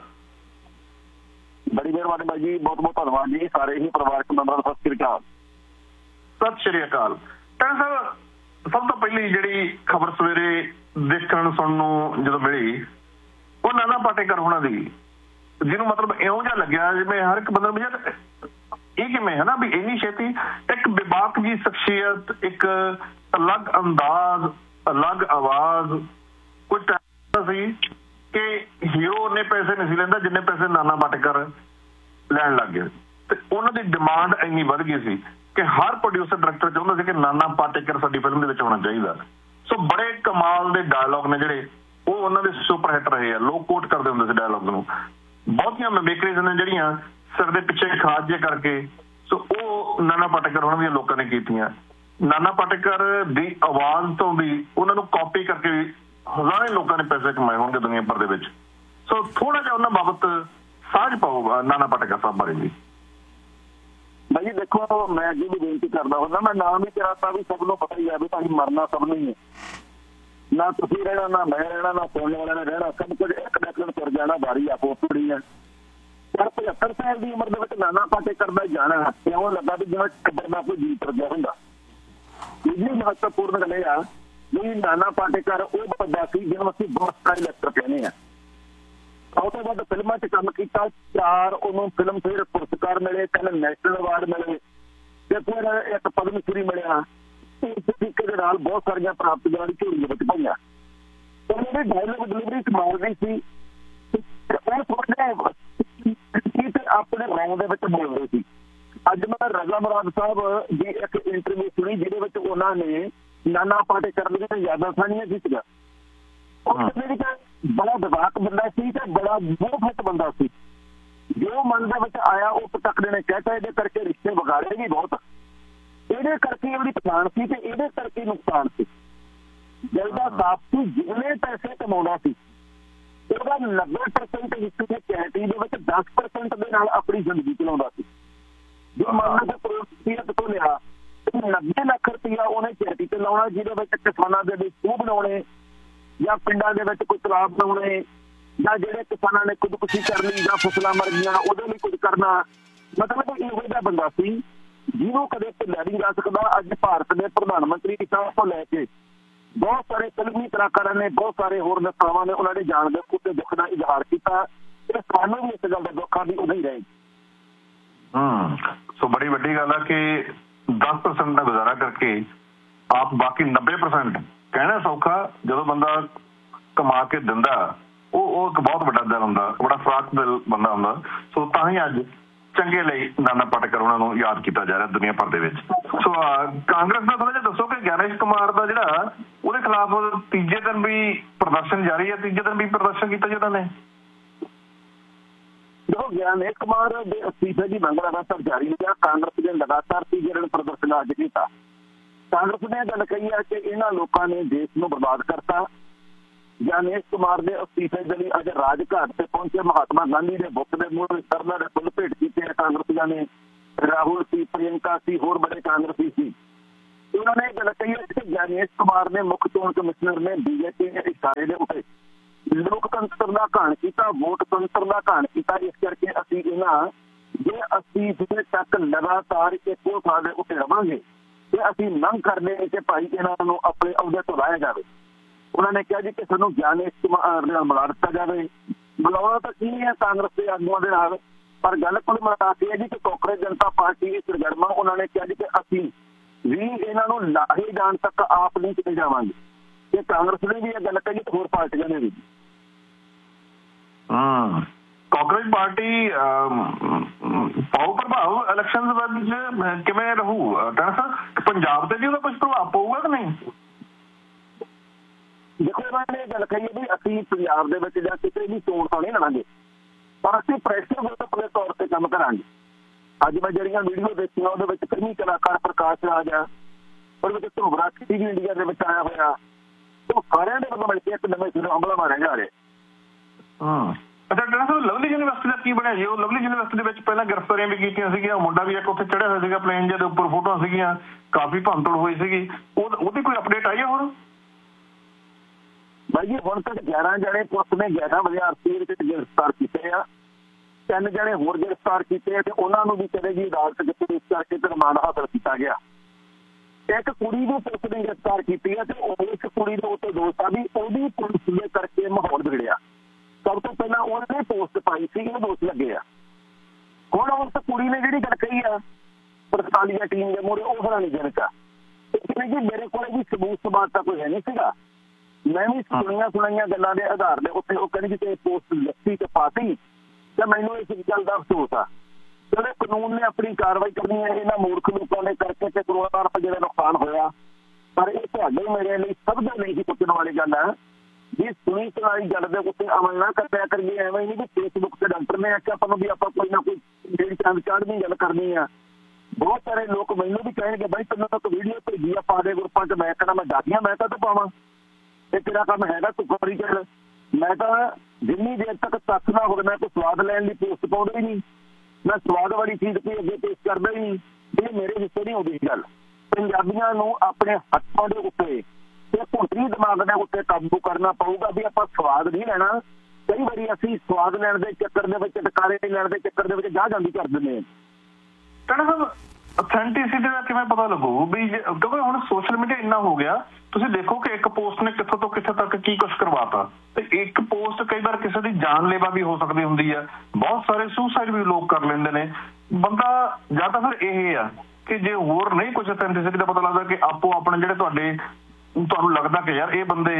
ਬੜੀ ਮਿਹਰਬਾਨੀ ਬਾਈ ਜੀ, ਬਹੁਤ ਬਹੁਤ ਧੰਨਵਾਦ ਜੀ। ਸਾਰੇ ਹੀ ਪਰਿਵਾਰਕ ਮੈਂਬਰਾਂ ਦਾ ਸਤਿ ਸ਼੍ਰੀ ਅਕਾਲ। ਸਤਿ ਸ਼੍ਰੀ ਅਕਾਲ। ਟੈਣਾ ਸਾਹਿਬ ਸਭ ਤੋਂ ਪਹਿਲੀ ਜਿਹੜੀ ਖਬਰ ਸਵੇਰੇ ਦੇਖਣ ਸੁਣਨ ਨੂੰ ਜਦੋਂ ਮਿਲੀ ਉਹ ਨਾਨਾ ਪਾਟੇਕਰ ਹੋਣਾ ਦੀ, ਜਿਹਨੂੰ ਮਤਲਬ ਇਉਂ ਜਿਹਾ ਲੱਗਿਆ ਜਿਵੇਂ ਹਰ ਇੱਕ ਬੰਦੇ ਨੂੰ ਇਹ ਕਿਵੇਂ ਹੈ ਨਾ ਵੀ ਇੰਨੀ ਛੇਤੀ ਇੱਕ ਬੇਬਾਕ ਜੀ ਸ਼ਖਸੀਅਤ, ਇੱਕ ਅਲੱਗ ਅੰਦਾਜ਼, ਅਲੱਗ ਆਵਾਜ਼। ਕੋਈ ਟਾਈਮ ਸੀ ਕਿ ਹੀਰੋ ਨੇ ਪੈਸੇ ਨਹੀਂ ਸੀ ਲੈਂਦਾ ਜਿੰਨੇ ਪੈਸੇ ਨਾਨਾ ਪਾਟੇਕਰ ਲੈਣ ਲੱਗ ਗਏ, ਤੇ ਉਹਨਾਂ ਦੀ ਡਿਮਾਂਡ ਇੰਨੀ ਵੱਧ ਗਈ ਸੀ ਕਿ ਹਰ ਪ੍ਰੋਡਿਊਸਰ ਡਾਇਰੈਕਟਰ ਚਾਹੁੰਦਾ ਸੀ ਕਿ ਨਾਨਾ ਪਾਟੇਕਰ ਸਾਡੀ ਫਿਲਮ ਦੇ ਵਿੱਚ ਹੋਣਾ ਚਾਹੀਦਾ। ਸੋ ਬੜੇ ਕਮਾਲ ਦੇ ਡਾਇਲੌਗ ਨੇ ਜਿਹੜੇ ਉਹ ਉਹਨਾਂ ਦੇ ਸੁਪਰ ਹਿੱਟ ਰਹੇ ਆ। ਲੋਕ ਕੋਟ ਕਰਦੇ ਹੁੰਦੇ ਸੀ ਡਾਇਲੌਗ ਨੂੰ। ਬਹੁਤੀਆਂ ਮਿਮਿਕਰੀਜ਼ ਨੇ ਜਿਹੜੀਆਂ ਸਿਰ ਦੇ ਪਿੱਛੇ ਖਾਜ ਜੇ ਕਰਕੇ, ਸੋ ਉਹ ਨਾਨਾ ਪਾਟੇਕਰ ਉਹਨਾਂ ਦੀਆਂ ਲੋਕਾਂ ਨੇ ਕੀਤੀਆਂ। ਨਾਨਾ ਪਾਟੇਕਰ ਦੀ ਆਵਾਜ਼ ਤੋਂ ਵੀ ਉਹਨਾਂ ਨੂੰ ਕਾਪੀ ਕਰਕੇ ਹਜ਼ਾਰਾਂ ਲੋਕਾਂ ਨੇ ਪੈਸੇ ਕਮਾਏ ਹੋਣਗੇ ਦੁਨੀਆ ਭਰ ਦੇ ਵਿੱਚ। ਸੋ ਥੋੜਾ ਜਿਹਾ ਉਹਨਾਂ ਬਾਬਤ ਸਾਂਝ ਪਾਊਗਾ ਨਾਨਾ ਪਾਟੇਕਰ ਸਾਹਿਬ ਬਾਰੇ ਵੀ। ਭਾਈ ਜੀ ਦੇਖੋ, ਮੈਂ ਅੱਗੇ ਵੀ ਬੇਨਤੀ ਕਰਦਾ ਹੁੰਦਾ, ਮੈਂ ਨਾਮ ਵੀ ਤੇਰਾ ਤਾਂ ਵੀ ਸਭ ਨੂੰ ਪਤਾ ਹੀ ਹੈ ਵੀ ਭਾਈ ਮਰਨਾ ਸਭ ਨੂੰ ਹੀ ਹੈ। ਨਾ ਤੁਸੀਂ ਰਹਿਣਾ, ਨਾ ਮੈਂ ਰਹਿਣਾ, ਨਾ ਸੁਣਨ ਵਾਲਿਆਂ ਨੇ ਰਹਿਣਾ, ਸਭ ਕੁਝ ਇੱਕ ਡੈਕਲਨ ਤੁਰ ਜਾਣਾ, ਬਾਰੀ ਆਪੋ ਆਪਣੀ ਹੈ। ਪਰ ਪਝੱਤਰ ਸਾਲ ਦੀ ਉਮਰ ਦੇ ਵਿੱਚ ਨਾਨਾ ਪਾਟੇਕਰ ਦਾ ਜਾਣਾ ਇਉਂ ਲੱਗਾ ਵੀ ਜਿਵੇਂ ਟੱਬਰ ਦਾ ਕੋਈ ਜੀ ਤੁਰ ਗਿਆ ਹੁੰਦਾ। ਦੂਜੀ ਮਹੱਤਵਪੂਰਨ ਗੱਲ ਇਹ ਆ ਵੀ ਨਾਨਾ ਪਾਟੇਕਰ ਉਹ ਬੰਦਾ ਸੀ ਜਿਹਨੂੰ ਅਸੀਂ ਬਹੁਤ ਸਾਰੇ ਲੈਕਚਰ ਕਹਿੰਦੇ ਹਾਂ। ਉਹ ਤੋਂ ਬਾਅਦ ਫਿਲਮਾਂ 'ਚ ਕੰਮ ਕੀਤਾ, ਚਾਰ ਉਹਨੂੰ ਫਿਲਮ ਫੇਅਰ ਪੁਰਸਕਾਰ ਮਿਲੇ, ਤਿੰਨ ਨੈਸ਼ਨਲ ਅਵਾਰਡ ਮਿਲੇ ਤੇ ਫਿਰ ਇੱਕ ਪਦਮ ਸ਼੍ਰੀ ਮਿਲਿਆ। ਇਸ ਤਰੀਕੇ ਦੇ ਨਾਲ ਬਹੁਤ ਸਾਰੀਆਂ ਪ੍ਰਾਪਤੀਆਂ ਦੀ ਝੋਲੀ ਵਿੱਚ ਪਈਆਂ। ਉਹਦੀ ਡਾਇਲੋਗ ਡਿਲੀਵਰੀ ਕਮਾਲ ਦੀ ਸੀ। ਉਹ ਥੋੜਾ ਤੇ ਆਪਣੇ ਰੌਂਗ ਦੇ ਵਿੱਚ ਬੋਲਦੇ ਸੀ। ਅੱਜ ਮੈਂ ਰਜ਼ਾ ਮੁਰਾਦ ਸਾਹਿਬ ਦੀ ਇੱਕ ਇੰਟਰਵਿਊ ਸੁਣੀ ਜਿਹਦੇ ਵਿੱਚ ਉਹਨਾਂ ਨੇ ਨਾਨਾ ਪਾਟੇਕਰ ਦੀਆਂ ਯਾਦਾਂ ਸਾਂਝੀਆਂ ਕੀਤੀਆਂ। ਉਹ ਬੜਾ ਵਿਵਾਕ ਬੰਦਾ ਸੀ ਤੇ ਬੜਾ ਮੋਹਫਤ ਬੰਦਾ ਸੀ। ਜੋ ਮਨ ਦੇ ਵਿੱਚ ਆਇਆ ਉਹ ਪਟਕੜੇ ਨੇ ਕਹਿਤਾ। ਇਹਦੇ ਕਰਕੇ ਰਿਸ਼ਤੇ ਵਿਗਾੜੇ ਵੀ ਬਹੁਤ, ਇਹਦੇ ਕਰਕੇ ਉਹਦੀ ਪਛਾਣ ਸੀ ਤੇ ਇਹਦੇ ਕਰਕੇ ਨੁਕਸਾਨ ਸੀ। ਦਿਲ ਦਾ ਸਾਫ਼ ਸੀ, ਜਿੰਨੇ ਪੈਸੇ ਕਮਾਉਂਦਾ ਸੀ ਉਹਦਾ ਨੱਬੇ ਪਰਸੈਂਟ ਹਿੱਸੇ ਚੈਰਿਟੀ ਦੇ ਵਿੱਚ ਦਸ ਪਰਸੈਂਟ ਦੇ ਨਾਲ ਆਪਣੀ ਜ਼ਿੰਦਗੀ ਚਲਾਉਂਦਾ ਸੀ। ਜੋ ਮੰਨ ਲਓ ਕਰੋੜ ਰੁਪਈਆ ਤੋਂ ਲਿਆ, ਨੱਬੇ ਲੱਖ ਰੁਪਈਆ ਉਹਨੇ ਚੈਰਿਟੀ ਤੇ ਲਾਉਣਾ, ਜਿਹਦੇ ਵਿੱਚ ਕਿਸਾਨਾਂ ਦੇ ਲਈ ਖੂਹ ਬਣਾਉਣੇ ਜਾਂ ਪਿੰਡਾਂ ਦੇ ਵਿੱਚ ਕੋਈ ਤਲਾਬ ਬਣਾਉਣੇ ਜਾਂ ਜਿਹੜੇ ਕਿਸਾਨਾਂ ਨੇ ਖੁਦਕੁਸ਼ੀ ਕਰ ਲਈ ਜਾਂ ਫਸਲਾਂ ਮਰ ਗਈਆਂ ਉਹਦੇ ਲਈ ਕੁਝ ਕਰਨਾ। ਮਤਲਬ ਇਹੋ ਜਿਹਾ ਬੰਦਾ ਸੀ ਜਿਹਨੂੰ ਕਦੇ ਭੁੱਲਿਆ ਨਹੀਂ ਜਾ ਸਕਦਾ। ਅੱਜ ਭਾਰਤ ਦੇ ਪ੍ਰਧਾਨ ਮੰਤਰੀ ਸਾਹਿਬ ਤੋਂ ਲੈ ਕੇ ਬਹੁਤ ਸਾਰੇ ਫਿਲਮੀ ਕਲਾਕਾਰਾਂ ਨੇ, ਬਹੁਤ ਸਾਰੇ ਹੋਰ ਨੇਤਾਵਾਂ ਨੇ ਉਹਨਾਂ ਦੇ ਜਾਣ ਦੇ ਉੱਤੇ ਦੁੱਖ ਦਾ ਇਜ਼ਹਾਰ ਕੀਤਾ ਤੇ ਸਾਨੂੰ ਵੀ ਇਸ ਗੱਲ ਦਾ ਦੁੱਖ ਆ ਵੀ ਉਦੋਂ ਹੀ ਰਹੇ। ਹਮ ਸੋ ਬੜੀ ਵੱਡੀ ਗੱਲ ਆ ਕਿ ਦਸ ਪਰਸੈਂਟ ਦਾ ਗੁਜ਼ਾਰਾ ਕਰਕੇ ਆਪ ਬਾਕੀ ਨੱਬੇ ਪਰਸੈਂਟ ਕਹਿਣਾ ਸੌਖਾ, ਜਦੋਂ ਬੰਦਾ ਕਮਾ ਕੇ ਦਿੰਦਾ ਉਹ ਉਹ ਇੱਕ ਬਹੁਤ ਵੱਡਾ ਦਿਲ ਹੁੰਦਾ, ਬੜਾ ਫਰਾਕ ਦਿਲ ਬੰਦਾ ਹੁੰਦਾ। ਸੋ ਤਾਂ ਹੀ ਅੱਜ ਚੰਗੇ ਲਈ ਨਾਨਾ ਪਾਟੇਕਰ ਉਹਨਾਂ ਨੂੰ ਯਾਦ ਕੀਤਾ ਜਾ ਰਿਹਾ ਦੁਨੀਆ ਭਰ ਦੇ ਵਿੱਚ। ਸੋ ਕਾਂਗਰਸ ਦਾ ਥੋੜਾ ਜਿਹਾ ਦੱਸੋ ਕਿ ਗਿਆਨੇਸ਼ ਕੁਮਾਰ ਦਾ ਜਿਹੜਾ ਉਹਦੇ ਖਿਲਾਫ ਤੀਜੇ ਦਿਨ ਵੀ ਪ੍ਰਦਰਸ਼ਨ ਜਾਰੀ ਹੈ, ਤੀਜੇ ਦਿਨ ਵੀ ਪ੍ਰਦਰਸ਼ਨ ਕੀਤਾ ਜਿਹਨਾਂ ਨੇ। ਦੇਖੋ, ਗਿਆਨੇਸ਼ ਕੁਮਾਰ ਦੇ ਅਸਤੀਫੇ ਦੀ ਮੰਗ ਲਗਾਤਾਰ ਜਾਰੀ ਹੈ। ਕਾਂਗਰਸ ਨੇ ਲਗਾਤਾਰ ਤੀਜੇ ਦਿਨ ਪ੍ਰਦਰਸ਼ਨ ਅੱਜ ਕੀਤਾ। ਕਾਂਗਰਸ ਨੇ ਗੱਲ ਕਹੀ ਹੈ ਕਿ ਇਹਨਾਂ ਲੋਕਾਂ ਨੇ ਦੇਸ਼ ਨੂੰ ਬਰਬਾਦ ਕਰਤਾ। ਗਿਆਨੇਸ਼ ਕੁਮਾਰ ਦੇ ਅਸਤੀਫੇ ਦੇ ਲਈ ਅੱਜ ਰਾਜਘਾਟ ਤੇ ਪਹੁੰਚੇ ਮਹਾਤਮਾ ਗਾਂਧੀ ਦੇ ਬੁੱਤ ਦੇ ਮੂਹਰੇ ਸਰਨਾ ਦੇ ਫੁੱਲ ਭੇਟ ਕੀਤੇ ਆ ਕਾਂਗਰਸੀਆਂ ਨੇ। ਰਾਹੁਲ ਸੀ, ਪ੍ਰਿਯੰਕਾ ਸੀ, ਹੋਰ ਬੜੇ ਕਾਂਗਰਸੀ ਸੀ। ਉਹਨਾਂ ਨੇ ਗੱਲ ਕਹੀ ਹੈ ਕਿ ਗਿਆਨੇਸ਼ ਕੁਮਾਰ ਨੇ ਮੁੱਖ ਚੋਣ ਕਮਿਸ਼ਨਰ ਨੇ ਬੀਜੇਪੀ ਦੇ ਇਸ਼ਾਰੇ ਦੇ ਉੱਤੇ ਲੋਕਤੰਤਰ ਦਾ ਘਾਣ ਕੀਤਾ, ਵੋਟ ਤੰਤਰ ਦਾ ਘਾਣ ਕੀਤਾ। ਇਸ ਕਰਕੇ ਅਸੀਂ ਇਹਨਾਂ ਜੇ ਅਸੀਂ ਜਿੱਥੇ ਤੱਕ ਲਗਾਤਾਰ ਇੱਕੋ ਥਾਂ ਦੇ ਉੱਤੇ ਰਵਾਂਗੇ ਤੇ ਅਸੀਂ ਮੰਗ ਕਰਦੇ ਕਿ ਭਾਈ ਇਹਨਾਂ ਨੂੰ ਆਪਣੇ ਅਹੁਦੇ ਤੋਂ ਲਾਇਆ ਜਾਵੇ। ਉਹਨਾਂ ਨੇ ਕਿਹਾ ਜੀ ਕਿ ਸਾਨੂੰ ਗਿਆਨੇਸ਼ ਕੁਮਾਰ ਨਾਲ ਮਿਲਾ ਦਿੱਤਾ ਜਾਵੇ। ਮਿਲਾਉਣਾ ਤਾਂ ਕੀ ਹੈ ਕਾਂਗਰਸ ਦੇ ਆਗੂਆਂ ਦੇ ਨਾਲ, ਪਰ ਗੱਲ ਕੁੱਲ ਮਿਲਾ ਕੇ ਹੈ ਜੀ ਕਿ ਕਾਂਗਰਸ ਜਨਤਾ ਪਾਰਟੀ ਦੀ ਸਰਗਰਮਾ ਉਹਨਾਂ ਨੇ ਕਿਹਾ ਜੀ ਕਿ ਅਸੀਂ ਵੀ ਇਹਨਾਂ ਨੂੰ ਲਾਹੇ ਜਾਣ ਤੱਕ ਆਪ ਨਹੀਂ ਚਲੇ ਜਾਵਾਂਗੇ। ਤੇ ਕਾਂਗਰਸ ਨੇ ਵੀ ਇਹ ਗੱਲ ਕਹੀ ਤੇ ਹੋਰ ਪਾਰਟੀਆਂ ਨੇ ਵੀ। ਹਾਂ, ਕਾਂਗਰਸ ਪਾਰਟੀ ਪਾਉ ਪ੍ਰਭਾਵ ਇਲੈਕਸ਼ਨ ਵਿੱਚ ਕਿਵੇਂ ਰਹੂ ਟੈਂਸ ਪੰਜਾਬ ਤੇ ਵੀ ਉਹਦਾ ਕੁਝ ਪ੍ਰਭਾਵ ਪਊਗਾ ਕਿ ਨਹੀਂ? ਦੇਖੋ ਇਹਨਾਂ ਨੇ ਗੱਲ ਕਹੀ ਹੈ ਵੀ ਅਸੀਂ ਪੰਜਾਬ ਦੇ ਵਿੱਚ ਜਾਂ ਕਿਤੇ ਵੀ ਚੋਣ ਤਾਂ ਨਹੀਂ ਲੜਾਂਗੇ, ਪਰ ਅਸੀਂ ਪ੍ਰੈਸ਼ਰ ਗਰੁੱਪ ਦੇ ਤੌਰ ਤੇ ਕੰਮ ਕਰਾਂਗੇ। ਅੱਜ ਮੈਂ ਜਿਹੜੀਆਂ ਵੀਡੀਓ ਦੇਖੀਆਂ ਉਹਦੇ ਵਿੱਚ ਕਈ ਕਲਾਕਾਰ ਪ੍ਰਕਾਸ਼ ਰਾਜ ਆ, ਉਹਦੇ ਵਿੱਚ ਧਰੋਵਰਾ ਵੀ ਇੰਡੀਆ ਦੇ ਵਿੱਚ ਆਇਆ ਹੋਇਆ, ਉਹ ਸਾਰਿਆਂ ਦੇ ਵੱਲੋਂ ਮਿਲ ਕੇ ਇੱਕ ਨਵੇਂ ਸਿਰੋਂ ਹਮਲਾ ਮਾਰਿਆ ਜਾ ਰਿਹਾ। ਹਾਂ, ਅੱਛਾ ਟੈਂਸ ਲਵਲੀ ਯੂਨੀਵਰਸਿਟੀ ਦਾ ਕੀ ਬਣਿਆ ਜੀ? ਉਹ ਲਵਲੀ ਯੂਨੀਵਰਸਿਟੀ ਦੇ ਵਿੱਚ ਪਹਿਲਾਂ ਗ੍ਰਿਫਤਾਰੀਆਂ ਵੀ ਕੀਤੀਆਂ ਸੀਗੀਆਂ, ਉਹ ਮੁੰਡਾ ਵੀ ਇੱਕ ਉੱਥੇ ਚੜਿਆ ਹੋਇਆ ਸੀਗਾ ਪਲੇਨ ਜਿਹਦੇ ਉੱਪਰ, ਫੋਟੋਆਂ ਸੀਗੀਆਂ, ਕਾਫੀ ਭੰਨਤੋੜ ਹੋਈ ਸੀਗੀ। ਉਹ ਉਹਦੀ ਕੋਈ ਅਪਡੇਟ ਆਈ ਹੈ ਹੁਣ? ਬਾਈ ਜੀ ਹੁਣ ਤੱਕ ਗਿਆਰਾਂ ਜਣੇ ਪੁਲਿਸ ਨੇ ਗਿਆਰਾਂ ਵਿਦਿਆਰਥੀ ਗ੍ਰਿਫਤਾਰ ਕੀਤੇ ਆ, ਤਿੰਨ ਜਣੇ ਹੋਰ ਗ੍ਰਿਫਤਾਰ ਕੀਤੇ ਆ ਤੇ ਉਹਨਾਂ ਨੂੰ ਵੀ ਕਦੇ ਜੀ ਅਦਾਲਤ ਵਿੱਚ ਪੇਸ਼ ਕਰਕੇ ਤੇ ਰਿਮਾਂਡ ਹਾਸਲ ਕੀਤਾ ਗਿਆ। ਇੱਕ ਕੁੜੀ ਨੂੰ ਪੁਲਿਸ ਨੇ ਗ੍ਰਿਫਤਾਰ ਕੀਤੀ ਹੈ ਤੇ ਉਸ ਕੁੜੀ ਦੇ ਉੱਤੇ ਦੋਸ਼ ਆ ਵੀ ਉਹਦੀ ਪੁਲਿਸ ਦੇ ਕਰਕੇ ਮਾਹੌਲ ਵਿਗੜਿਆ। ਸਭ ਤੋਂ ਪਹਿਲਾਂ ਉਹਨੇ ਪੋਸਟ ਪਾਈ ਸੀ, ਇਹ ਦੋਸ਼ ਲੱਗੇ ਆ। ਹੁਣ ਉਸ ਕੁੜੀ ਨੇ ਜਿਹੜੀ ਗੱਲ ਕਹੀ ਆ ਪ੍ਰਸਾਲੀਆ ਟੀਮ ਦੇ ਮੂਹਰੇ, ਉਹ ਹੈਰਾਨੀਜਨਕ ਆ। ਜੀ ਮੇਰੇ ਕੋਲ ਵੀ ਸਬੂਤ ਸਬਾਤ ਤਾਂ ਕੋਈ ਹੈ ਨਹੀਂ ਸੀਗਾ, ਮੈਂ ਵੀ ਸੁਣੀਆਂ ਸੁਣਾਈਆਂ ਗੱਲਾਂ ਦੇ ਆਧਾਰ ਦੇ ਉੱਤੇ ਉਹ ਕਹਿੰਦੀ ਕਿ ਪੋਸਟ ਲੱਤੀ ਤੇ ਪਾਤੀ ਤੇ ਮੈਨੂੰ ਇਸ ਗੱਲ ਦਾ ਅਫਸੋਸ ਆ। ਜਿਹੜੇ ਕਾਨੂੰਨ ਨੇ ਆਪਣੀ ਕਾਰਵਾਈ ਕਰਨੀ ਹੈ, ਇਹਨਾਂ ਮੂਰਖ ਲੋਕਾਂ ਦੇ ਕਰਕੇ ਤੇ ਕਰੋੜਾਂ ਰੁਪਏ ਦਾ ਨੁਕਸਾਨ ਹੋਇਆ, ਪਰ ਇਹ ਤੁਹਾਡੇ ਮੇਰੇ ਲਈ ਸਭ ਦੇ ਲਈ ਹੀ ਪੁੱਛਣ ਵਾਲੀ ਗੱਲ ਹੈ ਵੀ ਸੁਣੀ ਸੁਣਾਈ ਗੱਲ ਦੇ ਉੱਤੇ ਅਮਲ ਨਾ ਕਰਿਆ ਕਰੀਏ। ਐਵੇਂ ਨਹੀਂ ਵੀ ਫੇਸਬੁੱਕ ਤੇ ਡਾਕਟਰ ਨੇ ਆਖਿਆ ਆਪਾਂ ਨੂੰ ਵੀ ਆਪਾਂ ਕੋਈ ਨਾ ਕੋਈ ਜਿਹੜੀ ਚੰਦ ਚਾੜ੍ਹਵੀਂ ਗੱਲ ਕਰਨੀ ਆ। ਬਹੁਤ ਸਾਰੇ ਲੋਕ ਮੈਨੂੰ ਵੀ ਕਹਿਣਗੇ ਬਾਈ ਤੈਨੂੰ ਤਾਂ ਵੀਡੀਓ ਭੇਜੀ ਆ ਪਾ ਦੇ ਗਰੁੱਪਾਂ 'ਚ, ਮੈਂ ਕਹਿੰਦਾ ਮੈਂ ਦਾਦੀਆਂ ਮੈਂ ਤਾਂ ਪਾਵਾਂ, ਇਹ ਤੇਰਾ ਕੰਮ ਹੈਗਾ ਤੂੰ ਕਰੀ ਚੱਲ। ਮੈਂ ਤਾਂ ਜਿੰਨੀ ਦੇਰ ਤੱਕ ਤੱਕ ਨਾ ਹੋਵੇ ਮੈਂ ਕੋਈ ਸਵਾਦ ਲੈਣ ਲਈ ਪੋਸਟ ਪਾਉਂਦਾ ਹੀ ਨਹੀਂ, ਮੈਂ ਸਵਾਦ ਵਾਲੀ ਚੀਜ਼ ਕੋਈ ਅੱਗੇ ਪੇਸ਼ ਕਰਦਾ ਹੀ ਨਹੀਂ। ਇਹ ਮੇਰੇ ਹਿੱਸੇ ਨਹੀਂ ਆਉਂਦੀ ਗੱਲ। ਪੰਜਾਬੀਆਂ ਨੂੰ ਆਪਣੇ ਹੱਥਾਂ ਦੇ ਉੱਤੇ ਤੇ ਭੁੰਤਰੀ ਦਿਮਾਗ ਦੇ ਉੱਤੇ ਕਾਬੂ ਕਰਨਾ ਪਊਗਾ ਵੀ ਆਪਾਂ ਸਵਾਦ ਨਹੀਂ ਲੈਣਾ। ਕਈ ਵਾਰੀ ਅਸੀਂ ਸਵਾਦ ਲੈਣ ਦੇ ਚੱਕਰ ਦੇ ਵਿੱਚ ਟਕਾਰੇ ਲੈਣ ਦੇ ਚੱਕਰ ਦੇ ਵਿੱਚ ਜਾ ਜਾਂਦੀ ਕਰ ਦਿੰਦੇ ਹਾਂ। ਕਹਿੰਦਾ ਅਥੈਂਟਿਸਿਟੀ ਦਾ ਕਿਵੇਂ ਪਤਾ ਲੱਗੂ ਵੀ? ਕਿਉਂਕਿ ਹੁਣ ਸੋਸ਼ਲ ਮੀਡੀਆ ਇੰਨਾ ਹੋ ਗਿਆ, ਤੁਸੀਂ ਦੇਖੋ ਕਿ ਇੱਕ ਪੋਸਟ ਨੇ ਕਿੱਥੋਂ ਤੋਂ ਕਿੱਥੇ ਤੱਕ ਕੀ ਕੁਛ ਕਰਵਾਤਾ, ਤੇ ਇੱਕ ਪੋਸਟ ਕਈ ਵਾਰ ਕਿਸੇ ਦੀ ਜਾਨਲੇਵਾ ਵੀ ਹੋ ਸਕਦੀ ਹੁੰਦੀ ਹੈ। ਬਹੁਤ ਸਾਰੇ ਸੁਸਾਈਡ ਵੀ ਲੋਕ ਕਰ ਲੈਂਦੇ ਨੇ। ਬੰਦਾ ਜਾਂ ਤਾਂ ਫਿਰ ਇਹ ਆ ਕਿ ਜੇ ਹੋਰ ਨਹੀਂ ਕੁਛ ਅਥੈਂਟਿਸਿਟੀ ਦਾ ਪਤਾ ਲੱਗਦਾ ਕਿ ਆਪੋ ਆਪਣੇ ਜਿਹੜੇ ਤੁਹਾਡੇ ਤੁਹਾਨੂੰ ਲੱਗਦਾ ਕਿ ਯਾਰ ਇਹ ਬੰਦੇ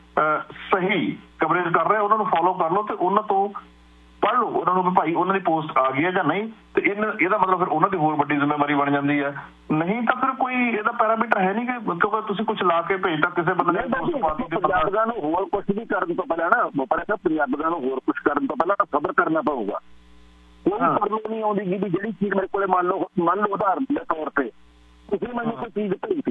ਸਹੀ ਕਵਰੇਜ ਕਰ ਰਹੇ, ਉਹਨਾਂ ਨੂੰ ਫੋਲੋ ਕਰ ਲਓ ਤੇ ਉਹਨਾਂ ਤੋਂ ਪੜ੍ਹ ਲਓ ਉਹਨਾਂ ਨੂੰ ਵੀ ਭਾਈ ਉਹਨਾਂ ਦੀ ਪੋਸਟ ਆ ਗਈ ਹੈ ਜਾਂ ਨਹੀਂ, ਤੇ ਇਹਨਾਂ ਇਹਦਾ ਮਤਲਬ ਫਿਰ ਉਹਨਾਂ ਦੀ ਹੋਰ ਵੱਡੀ ਜ਼ਿੰਮੇਵਾਰੀ ਬਣ ਜਾਂਦੀ ਹੈ। ਨਹੀਂ ਤਾਂ ਫਿਰ ਕੋਈ ਇਹਦਾ ਪੈਰਾਮੀਟਰ ਹੈ ਨਹੀਂ ਕਿ ਕਿਉਂਕਿ ਤੁਸੀਂ ਕੁਛ ਲਾ ਕੇ ਭੇਜਤਾ ਕਿਸੇ ਬੰਦੇ ਨੇ ਪੋਸਟ ਪਾ ਦਿੱਤੀ। ਪੰਜਾਬੀਆਂ ਨੂੰ ਹੋਰ ਕੁਛ ਵੀ ਕਰਨ ਤੋਂ ਪਹਿਲਾਂ ਨਾ ਪਰ ਪੰਜਾਬੀਆਂ ਨੂੰ ਹੋਰ ਕੁਛ ਕਰਨ ਤੋਂ ਪਹਿਲਾਂ ਸਬਰ ਕਰਨਾ ਪਊਗਾ। ਕੋਈ ਪ੍ਰੋਬਲਮ ਨਹੀਂ ਆਉਂਦੀ ਵੀ ਜਿਹੜੀ ਚੀਜ਼ ਮੇਰੇ ਕੋਲੇ ਮੰਨ ਲਓ ਮੰਨ ਲਓ ਉਦਾਹਰਨ ਦੇ ਤੌਰ ਤੇ ਤੁਸੀਂ ਮੈਨੂੰ ਕੋਈ ਚੀਜ਼ ਭੇਜੀ,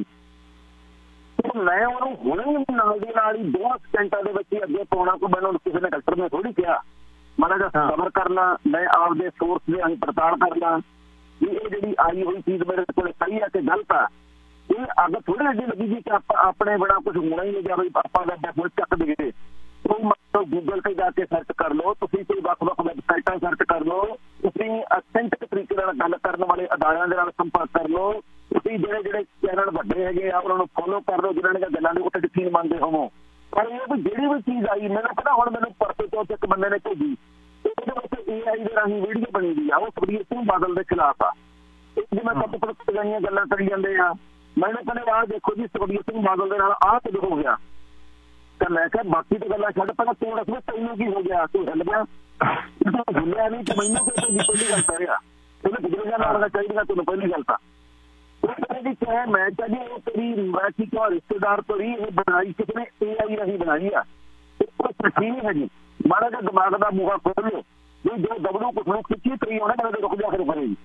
ਮੈਂ ਉਹਨੂੰ ਹੁਣੇ ਨਾਲ ਦੀ ਨਾਲ ਹੀ ਦੋ ਸਕਿੰਟਾਂ ਦੇ ਵਿੱਚ ਹੀ ਅੱਗੇ ਪਾਉਣਾ। ਕੋਈ ਮੈਨੂੰ ਕਿਸੇ ਨੇ ਡਾਕਟਰ ਨੇ ਥੋੜ੍ਹੀ ਕਿਹਾ, ਮਾੜਾ ਜਿਹਾ ਸਬਰ ਕਰਨਾ, ਮੈਂ ਆਪਦੇ ਸੋਰਸ ਦੇ ਅੰਗ ਪੜਤਾਲ ਕਰਨਾ ਵੀ ਇਹ ਜਿਹੜੀ ਆਈ ਹੋਈ ਚੀਜ਼ ਮੇਰੇ ਕੋਲ ਸਹੀ ਹੈ ਕਿ ਗਲਤ ਆ। ਇਹ ਅੱਗ ਥੋੜ੍ਹੀ ਜਿਹੀ ਲੱਗੀ ਜੀ ਕਿ ਆਪਾਂ ਆਪਣੇ ਬਿਨਾਂ ਕੁਛ ਹੋਣਾ ਹੀ ਨਹੀਂ ਗਿਆ ਬਈ ਆਪਾਂ ਦਾ ਡੈਫੋਲ ਚੱਕ ਦੇਈਏ। ਕੋਈ ਮਤਲਬ ਗੂਗਲ ਤੇ ਜਾ ਕੇ ਸਰਚ ਕਰ ਲਓ, ਤੁਸੀਂ ਕੋਈ ਵੱਖ-ਵੱਖ ਵੈਬਸਾਈਟਾਂ ਸਰਚ ਕਰ ਲਓ, ਤੁਸੀਂ ਅਥੈਂਟਿਕ ਤਰੀਕੇ ਨਾਲ ਗੱਲ ਕਰਨ ਵਾਲੇ ਅਦਾਰਿਆਂ ਦੇ ਨਾਲ ਸੰਪਰਕ ਕਰ ਲਓ, ਤੁਸੀਂ ਜਿਹੜੇ ਜਿਹੜੇ ਚੈਨਲ ਵੱਡੇ ਹੈਗੇ ਆ ਉਹਨਾਂ ਨੂੰ ਫੋਲੋ ਕਰ ਲਓ ਜਿਹਨਾਂ ਦੀਆਂ ਗੱਲਾਂ ਦੇ ਉੱਤੇ ਯਕੀਨ ਮੰਨਦੇ ਹੋਵੋ। ਪਰ ਇਹ ਵੀ ਜਿਹੜੀ ਵੀ ਚੀਜ਼ ਆਈ ਮੈਨੂੰ ਪਤਾ ਹੁਣ ਮੈਨੂੰ ਪਰਸੋਂ ਤੋਂ ਇੱਕ ਬੰਦੇ ਨੇ ਭੇਜੀ, ਇਹਦੇ ਵਿੱਚ ਏ ਆਈ ਦੇ ਰਾਹੀਂ ਵੀਡੀਓ ਬਣੀ ਦੀ ਆ, ਉਹ ਸੁਖਬੀਰ ਸਿੰਘ ਬਾਦਲ ਦੇ ਖਿਲਾਫ ਆ। ਜਿਵੇਂ ਸਭ ਪੁਰਾਣੀਆਂ ਗੱਲਾਂ ਕਰੀ ਜਾਂਦੇ ਆ, ਮੈਨੂੰ ਕਹਿੰਦੇ ਆਹ ਦੇਖੋ ਜੀ ਸੁਖਬੀਰ ਸਿੰਘ ਬਾਦਲ ਦੇ ਨਾਲ ਆਹ ਕੁਝ ਹੋ ਗਿਆ। ਤਾਂ ਮੈਂ ਕਿਹਾ ਬਾਕੀ ਤਾਂ ਗੱਲਾਂ ਛੱਡ, ਪਹਿਲਾਂ ਤੂੰ ਦੱਸ ਤੈਨੂੰ ਕੀ ਹੋ ਗਿਆ, ਤੂੰ ਹਿੱਲ ਗਿਆ, ਤੂੰ ਹਿੱਲਿਆ ਨਹੀਂ ਤੇ ਮੈਨੂੰ ਕੋਈ ਪਹਿਲੀ ਗੱਲ ਕਰ ਰਿਹਾ ਉਹਨੇ ਬਜ਼ੁਰਗਾਂ ਨਾਲ ਹੋਣਾ ਚਾਹੀਦਾ ਤੁਹਾਨੂੰ ਪਹਿਲੀ ਗੱਲ ਤਾਂ ਚਾਹੇ ਮੈਂ ਚਾਹੀ ਉਹ ਤੇਰੀ ਮੈਂ ਕੀ ਕਿਹਾ ਰਿਸ਼ਤੇਦਾਰ ਤੋਂ ਹੀ ਇਹ ਬਣਾਈ ਕਿਸੇ ਨੇ ਏ ਆਈ ਰਾਹੀਂ ਬਣਾਈ ਆ, ਕੋਈ ਸੱਚੀ ਨਹੀਂ ਹੈਗੀ। ਮਾੜਾ ਜਿਹਾ ਦਿਮਾਗ ਦਾ ਮੂੰਹ ਖੋਲ੍ਹੋ ਵੀ ਜੋ ਦਬੜੂ ਕੁਛ ਨੂੰ ਖਿੱਚੀ ਤਰੀ ਹੋਣਾ ਮੈਨੂੰ ਰੁਕ ਜਾ ਕੇ ਕਰੇਗੀ।